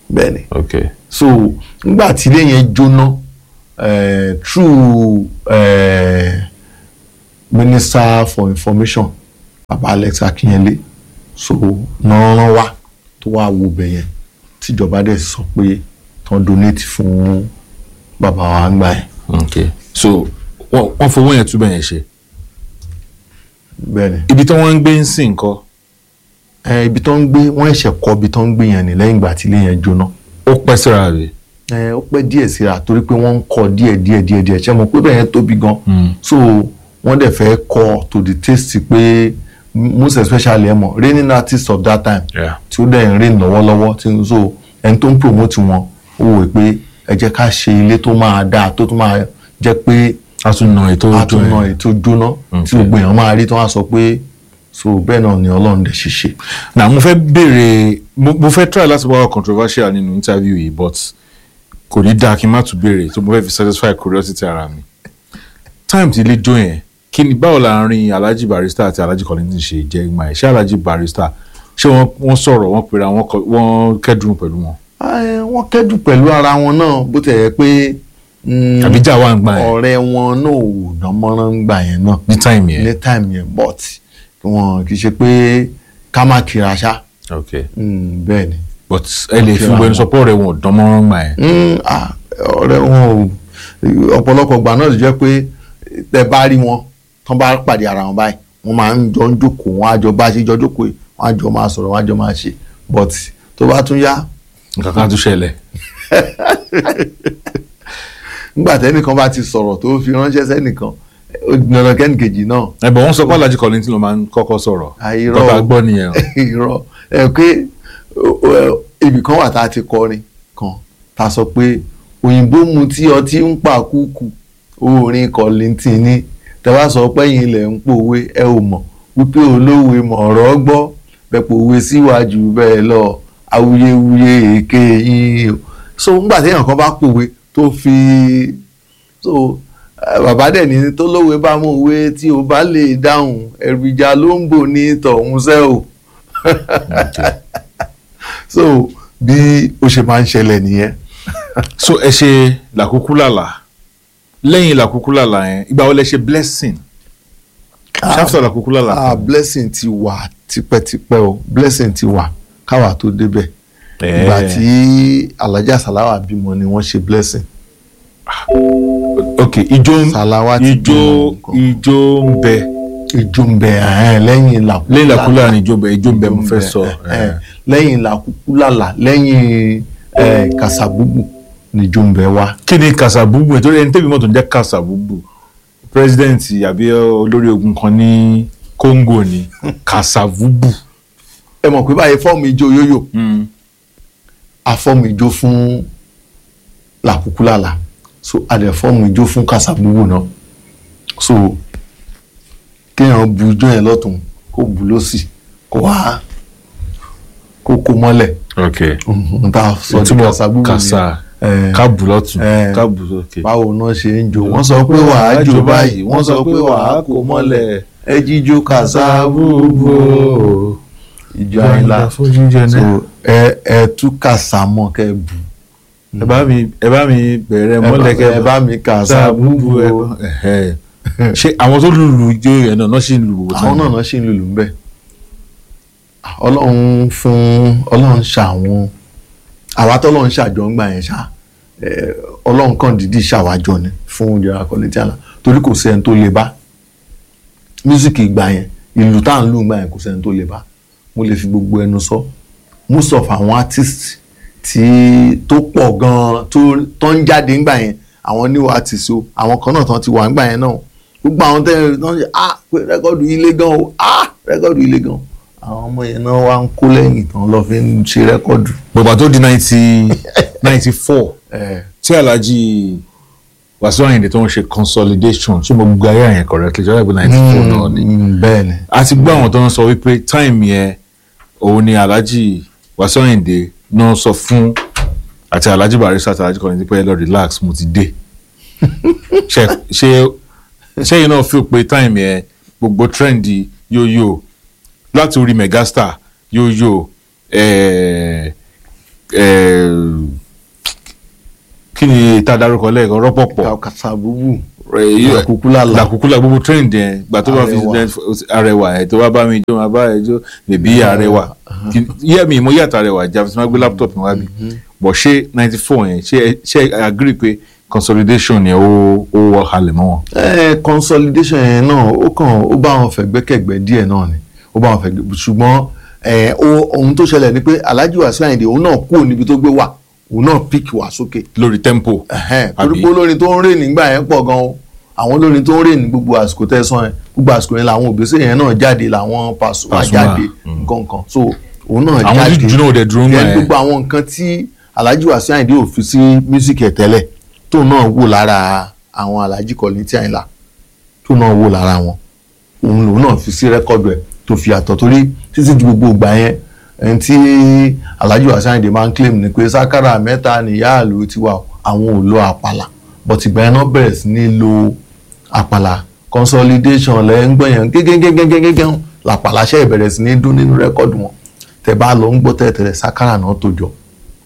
bẹ́ẹ̀ ni okay so nígbà tí ilé yẹn jóná uh, through uh, Minister for Information baba Alex Akinyele so náà rán wá tó wá wo bẹ̀ yẹn tíjọba dẹ̀ sọ pé tán donate fún bàbá wa ń gbà yẹn. okay so wọ́n fowó yẹn túbọ̀ yẹn ṣe. bẹ́ẹ̀ni. ibi tí wọ́n ń gbé ń sìn kọ́. ẹ ibi tó ń gbé wọ́n ẹ̀ṣẹ̀ kọ́ ibi tó ń gbé yẹn ní lẹ́yìn ìgbà tí ilé yẹn jóná. ó pẹ́ síra rẹ̀. ẹ ó pẹ́ díẹ̀ síra torí pé wọ́n ń kọ́ díẹ̀ díẹ̀ díẹ̀ díẹ̀ ṣé mo pé bẹ́ẹ̀ yẹn tóbi gan. so wọ́n dẹ̀ fẹ́ kọ́ to the taste pé most especially ẹ mọ̀ reigning artist of that time tí ó dẹ̀ ń reign lọ́wọ́lọ́wọ́ tí so ẹni tó ń promote wọn ó wò pé ẹ jẹ́ ká ṣe ilé tó máa dáa tó tó máa jẹ́ pé àtúnà ètò àtúnà ètò jóná tí gbogbo èèyàn máa rí tí wọ́n á sọ pé so bẹ́ẹ̀ náà ni Ọlọ́run dẹ̀ ṣiṣẹ́. na mo fẹ́ béèrè mo fẹ́ try láti wá controversial nínú interview yìí but kò ní dáa kí n má tún béèrè tó mo fẹ́ fi satisfy curiosity ara mi. time ti ilé jó yẹn kí ni báwo láàrin Alhaji Barrister àti Alhaji Kollington ṣe jẹ́ ìgbà yẹn ṣé Alhaji Barrister ṣé wọ́n sọ̀rọ̀ wọ́n pera wọ́n kẹ́dùn pẹ̀lú wọn. wọ́n kẹ́dùn pẹ̀lú ara wọn náà bó tẹ̀ yẹ pé àbíjà wà ń gbà yẹn ọ̀rẹ́ wọn náà ò dánmọ́rán ń gbà yẹn náà ní time yẹn ní time yẹn but wọn kì í ṣe pé ká má kíra ṣá. ok bẹ́ẹ̀ ni. but ẹ lè fi gbẹnu sọ pé ọ̀rẹ́ wọn ò dánmọ́rán ń gbà yẹn. ọ̀rẹ́ wọn ò ọ̀pọ̀lọpọ̀ gbà náà jẹ́ pé tẹ bá rí wọn tán bá pàdé ara wọn báyìí wọ́n máa ń jọ ń jókòó wọ́n á jọ bá ṣe jọ jókòó wọ́n á jọ máa sọ̀rọ̀ wọ́n á jọ máa ṣe but tó bá tún yá. nǹkan kan tún ṣẹlẹ̀. nígbà tẹ́nìkan bá ti sọ̀rọ̀ tó fi ránṣẹ́ sẹ́nìkan dandan kẹ́nìkejì náà. ẹ bọ̀ wọ́n sọ pé Alhaji Kollington ló máa ń kọ́kọ́ sọ̀rọ̀ bàbá gbọ́ nìyẹn. irọ́ ẹ pé ibì kan wà tá a ti kọrin kan tá a sọ pé òyìnbó mu tí ọtí ń pa kúkú orin Kollington ní tẹ́wá sọ pé yín ilẹ̀ ń pòwe ẹ ò mọ̀ wípé olówe mọ̀ọ́rọ́ gbọ́ bẹ́ẹ̀ pòwe síwájú bẹ́ẹ̀ lọ awuyewuye èké yín o so ńgbà téèyàn kan bá pòwe tó fi so bàbá dẹ̀ ní tó lówe bá mú òwe tí o bá lè dáhùn ẹ̀rù ìjà ló ń bò ní tọ̀hún sẹ́ o so bí ó ṣe máa ń ṣẹlẹ̀ nìyẹn. so ẹ ṣe làkúkú làlà lẹ́yìn làkúkú làlà yẹn ìgbà wo lẹ ṣe blessing ṣáfù làkúkú làlà. ah blessing ti wà tipẹ́tipẹ́ o blessing ti wà káwa tó débẹ̀ ìgbà tí Alhaja Salawa bímọ ni wọ́n ṣe blessing. ok ijó Salawa ti ijó ijó ń bẹ. ijó ń bẹ lẹ́yìn làkúkú lẹ́yìn làkúkú làlà ni ijó ń bẹ ijó ń bẹ mo fẹ́ sọ. lẹ́yìn làkúkú làlà lẹ́yìn Kasabubu ni ijó ń bẹ wá. kí ni Kasabubu nítorí ẹni tẹ́bi mọ́tò ń jẹ́ Kasabubu president àbí olórí ogun kan ní Congo ni Kasavubu. ẹ mọ̀ pé báyìí fọ́ọ̀mù ijó yóyò afọ́ọ̀mù ijó fún làkúkúlàlà so adẹ̀ fọ́ọ̀mù ijó fún Kasabubu náà so kéèyàn bu ijó yẹn lọ́tún kó bu lọ́sì kó wá kó kó mọ́lẹ̀. ok n ta sọ ti Kasabubu kasa ká bu lọ́tún ká bu lọ́kè. báwo náà ṣe ń jó wọ́n sọ pé wàá jó báyìí wọ́n sọ pé wàá kó mọ́lẹ̀ ẹ jíjó Kasabubu ìjọ àyìnlá so ẹ ẹ tú kàsá mọ kẹ bù. ẹ bá mi ẹ bá mi bẹ̀rẹ̀ mọ́lẹ̀kẹ́ ẹ bá mi Kasabubu ẹ. ṣé àwọn tó lùlù ijó yẹn náà ṣì ń lù. àwọn náà ṣì ń lùlù ńbẹ. ọlọ́run fún ọlọ́run ṣàwọn àwa tọ́lọ́run ṣàjọ ńgbà yẹn ṣá ọlọ́run kan dìídì ṣàwájọ ni fún ìjọba Kollington torí kò sẹ́ni tó lè bá mísíkì ìgbà yẹn ìlú tá à ń lù ńgbà yẹn kò sẹ́ni tó lè bá mo lè fi gbogbo ẹnu sọ most of àwọn artist tí tó pọ̀ gan-an tó ń jáde ńgbà yẹn àwọn new artist o àwọn kan náà tán ti wà ńgbà yẹn náà gbogbo àwọn tẹ́lẹ̀ tán ṣe ah pé rẹ́kọ̀dù ilé gan o ah rẹ́kọ̀dù ilé gan àwọn ọmọ yẹn náà wá ń kó lẹ́yìn tán lọ fi ń ṣe rẹ́kọ̀dù. gbogbo tó di ninety ninety four tí Alhaji Wasiu Ayinde tó ń ṣe consolidation ṣé mo gbé ayé yẹn correctly ṣọlá ìbò ninety four náà ni. bẹ́ẹ̀ ni. a ti gbọ́ àwọn tó ń sọ wípé time yẹn òun ni Alhaji Wasiu Ayinde náà sọ fún àti Alhaji Barrister àti Alhaji Kollington pé lọ relax mo ti dé ṣe ṣe ṣẹ́yìn náà fi pé time yẹn gbogbo trendy yóyó láti orí megastar yóyó kí ni ìta darúkọ lẹ́ẹ̀kan rọ́pọ̀pọ̀ kàtàbùbù Làkúkúlà Làkúkúlà Làkúkúlà gbogbo trend yẹn gbà tó bá fi Arẹwà ẹ̀ tó bá bá mi jó máa bá ẹ jó bèbí Arẹwà yẹ́ mi mo yàtọ̀ Arẹwà jà fi máa gbé laptop mi wá bí bọ̀ ṣé ninety four yẹn ṣé ṣé agree pé consolidation yẹn ó ó wọ halẹ̀ mọ́ wọn. ẹ consolidation yẹn náà ó kàn ó bá wọn fẹ̀gbẹ́kẹ̀gbẹ́ díẹ̀ náà ni ó bá wọn fẹ̀gbẹ́ ṣùgbọ́n ẹ ohun tó ṣẹlẹ̀ ni pé Alhaji Wasiu Ayinde òun náà kúrò níbi tó gbé wà òun náà pick wá sókè. lórí tempo. torí pé olórin tó ń rè nígbà yẹn pọ̀ gan-an àwọn olórin tó ń rè ní gbogbo àsìkò tẹ̀sán yẹn gbogbo àsìkò yẹn làwọn òbíṣẹ́ yẹn náà jáde làwọn Pasuma jáde nǹkan so òun náà jáde àwọn jùjú náà dẹ̀ dúró mọ́ ẹ. gbogbo àwọn nǹkan tí Alhaji Wasiu Ayinde ò fi sí music ẹ̀ tẹ́lẹ̀ tó náà wò lára àwọn Alhaji Kollington Ayinla tó náà wò lára wọn òun lòun náà fi sí rẹ́kọ̀dù ẹ̀ tó fi àtọ̀ torí títí di gbogbo ìgbà yẹn ẹni tí Alhaji Wasiu Ayinde máa ń claim ni pé sákàrà mẹ́ta nìyá àlù tiwa àwọn ò lo àpàlà but ìgbà yẹn náà bẹ̀rẹ̀ sí ní lo àpàlà consolidation lẹ́ ń gbọ́ yẹn gẹ́gẹ́gẹ́gẹ́gẹ́ làpàlà ṣe ìbẹ̀rẹ̀ sí ní dún nínú rẹ́kọ̀dù wọn tẹ́ bá lọ ń gbọ́ tẹ̀tẹ̀rẹ̀ sákàrà náà tó jọ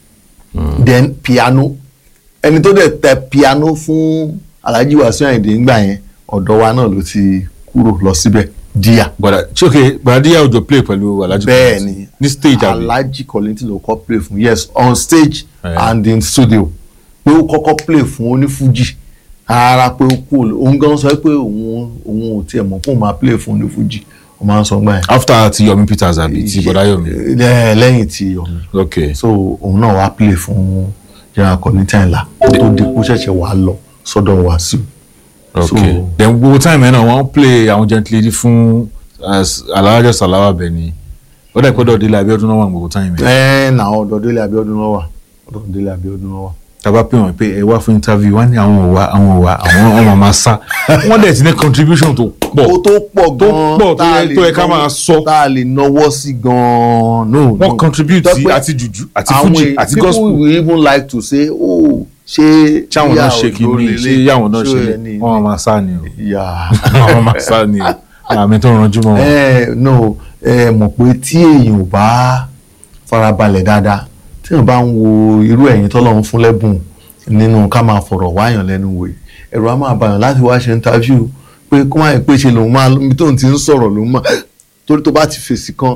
then piano ẹni tó dẹ̀ tẹ piano fún Alhaji Wasiu Ayinde ńgbà yẹn ọ̀dọ̀ wa náà ló ti kúrò lọ síbẹ̀ díà. gbọ́dọ̀ ṣé ok gbọ́dọ̀ díà òjò play pẹ̀lú Alhaji bẹ́ẹ̀ ni ní stage àbí. Alhaji Kollington ló kọ́ play fún yes on stage yeah. and in studio pé ó kọ́kọ́ play fún onífújì ara pé ó kú òun gan sọ pé òun òun ò tiẹ̀ mọ̀ kó máa play fún onífújì ó máa ń sọ gbà yẹn. after ti Yomi Peters àbí ti bọ̀dá Yomi. lẹ́yìn ti Yomi. ok so òun náà wá play fún General Kollington Ayinla ó tó di kó ṣẹ̀ṣẹ̀ wá lọ sọ́dọ̀ Wasiu. ok then gbogbo time yẹn náà wọ́n play àwọn Gentle Lady fún Alhaji Salawa Abeni ó dẹ̀ pé ọ̀dọ̀ Délé Abíọ́dún náà wà gbogbo time yẹn. ẹ náà ọ̀dọ̀ Délé Abíọ́dún náà wà ọ̀dọ̀ Délé Abíọ́dún náà wà. tàbá pé wọn pé ẹ wá fún interview wọn ní àwọn òwà àwọn òwà àwọn ọmọ máa sá wọn dẹ̀ ti ní contribution tó pọ̀ ó tó pọ̀ gan-an tó pọ̀ tó yẹ ká máa sọ tá a lè náwó sí gan-an. no wọ́n contribute sí àti jùjú àti fújì àti gospel. people will even like to say oh ṣé ṣáwọn náà ṣe kí ni ṣé yáwọn náà ṣe wọn máa sá ni o wọn máa sá ni o àmì tó ranjú mọ́ wọn. ẹ no ẹ mọ̀ pé tí èèyàn ò bá farabalẹ̀ dáadáa tí èèyàn bá ń wo irú ẹ̀yin tọ́lọ́run fún lẹ́bùn nínú ká máa fọ̀rọ̀ wáyàn lẹ́nu wò ẹ̀rọ á máa bàyàn láti wá ṣe interview pé kó máa pé ṣe lòun máa ibi tóun ti ń sọ̀rọ̀ lòun máa torí tó bá ti fèsì kan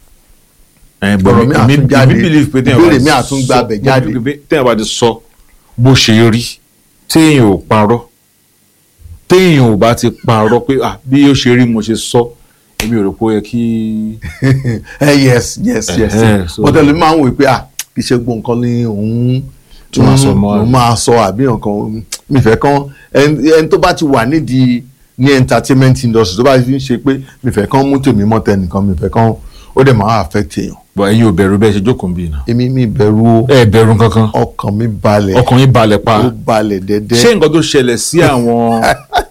ọ̀rọ̀ mi àtún jáde ìbéèrè mi àtún gba abẹ jáde. téèyàn bá ti sọ bó ṣe rí téèyàn ò parọ́ téèyàn ò bá ti parọ́ pé bí ó ṣe rí mo ṣe sọ èmi ò rò pé ó yẹ kí. ẹ yes yes yes ọ̀tẹ̀lẹ̀ máa ń wò pé kì í ṣe gbọ́ nǹkan ní òun tó máa sọ mọ́ ẹ máa sọ àbí nǹkan mìfẹ́ kan ẹni tó bá ti wà nídìí ní entertainment industry tó bá fi ń ṣe pé mìfẹ́ kan mú tèmi mọ́ tẹnìkan mìfẹ́ kan ó dẹ̀ máa affect èèyàn. bọ̀ ẹ̀yin ò bẹ̀rù bẹ́ẹ̀ ṣe jókòó ń bì náà. èmi mi bẹ̀rù o. ẹ bẹ̀rù kankan. ọkàn mi balẹ̀. ọkàn yín balẹ̀ pa. ó balẹ̀ dẹ́dẹ́. ṣé nǹkan tó ṣẹlẹ̀ sí àwọn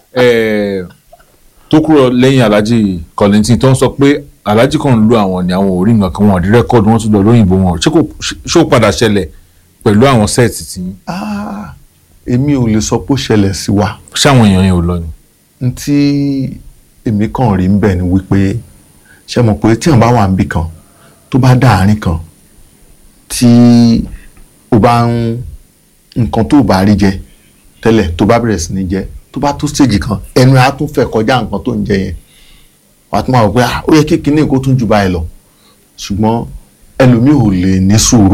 tó kúrò lẹ́yìn Alhaji Kollington tó ń sọ pé Alhaji kan ń lo àwọn ní àwọn orí nǹkan kan wọn àdí rẹ́kọ̀dù wọn tún lọ lóyìnbó wọn ṣé ó padà ṣẹlẹ̀ pẹ̀lú àwọn sẹ́ẹ̀tì tí. èmi ò lè sọ pé ó ṣẹlẹ̀ sí wa. ṣáwọn èèyàn yẹn ò lọ ni. n tí èmi kàn rí ń bẹ̀ ni wípé ṣe mọ̀ pé tí wọ́n bá wà níbì kan tó bá dá àárín kan tí o bá ń nǹkan tó bá rí jẹ tẹ́lẹ̀ tó bá bẹ̀rẹ̀ sí ní jẹ tó bá tó stage kan ẹnu á tún fẹ́ kọjá nǹkan tó ń jẹ yẹn wàá tún máa wọ pé ó yẹ kí kinní kó tún jù báyìí lọ ṣùgbọ́n ẹlòmíì ò lè ní sùúrù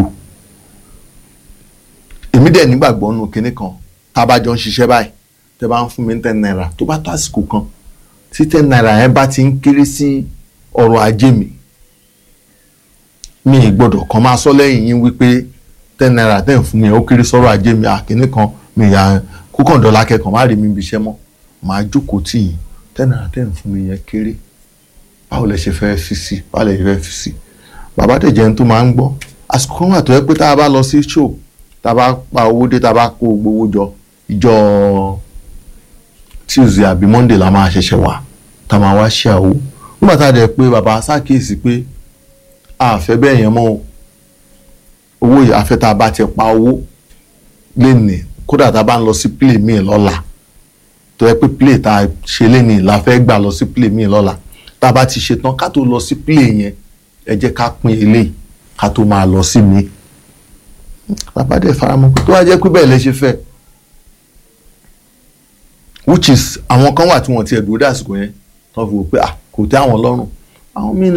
èmi dẹ̀ nígbàgbọ́ nù kinní kan tá a bá jọ ń ṣiṣẹ́ báyìí tẹ́ bá ń fún mi ní ten naira tó bá tó àsìkò kan tí ten naira yẹn bá ti ń kéré sí ọrọ̀ ajé mi mi ì gbọ́dọ̀ kan máa sọ lẹ́yìn yín wípé ten naira tẹ́ ń fún mi ó kéré sọ́rọ̀ ajé mi àkíní kan mi ìyá kúkàn dọ́là kẹ́kàn má rí mi ibi iṣẹ́ mọ́ màá jókòó tì yín ten naira tẹ́ ń fún mi yẹn kéré báwo lẹ ṣe fẹ́ fi sí báwo lẹ ṣe fẹ́ fi sí bàbá tẹ̀ jẹun tó máa ń gbọ́ àsìkò kan wà tó yẹ pé tá a bá lọ sí show tá a bá pa owó dé tá a bá kó gbowó jọ ìjọ Tuesday àbí Monday la máa ṣẹ̀ṣẹ̀ wà tá a máa wá ṣe àwò nígbà tá a dẹ̀ pé bàbá ṣàkíyèsí pé a fẹ́ bẹ́ẹ̀ yẹn mọ́ owó yìí afẹ́ tá a bá ti pa owó lénìí kódà tá a bá ń lọ sí play míì lọ́la tó yẹ pé play tá a ṣe lénìí la fẹ́ gbà lọ sí play míì lọ́la tá a bá ti ṣe tán ká tó lọ sí play yẹn ẹ jẹ́ ká pín eléyìí ká tó máa lọ sí mi bàbá dẹ̀ faramọ́ pé tó wá jẹ́ pé bẹ́ẹ̀ lẹ ṣe fẹ́ which is àwọn kan wà tí wọ́n ti ẹ̀ dúró dásìkò yẹn tó fi wò pé ah kò tẹ́ àwọn lọ́rùn àwọn míì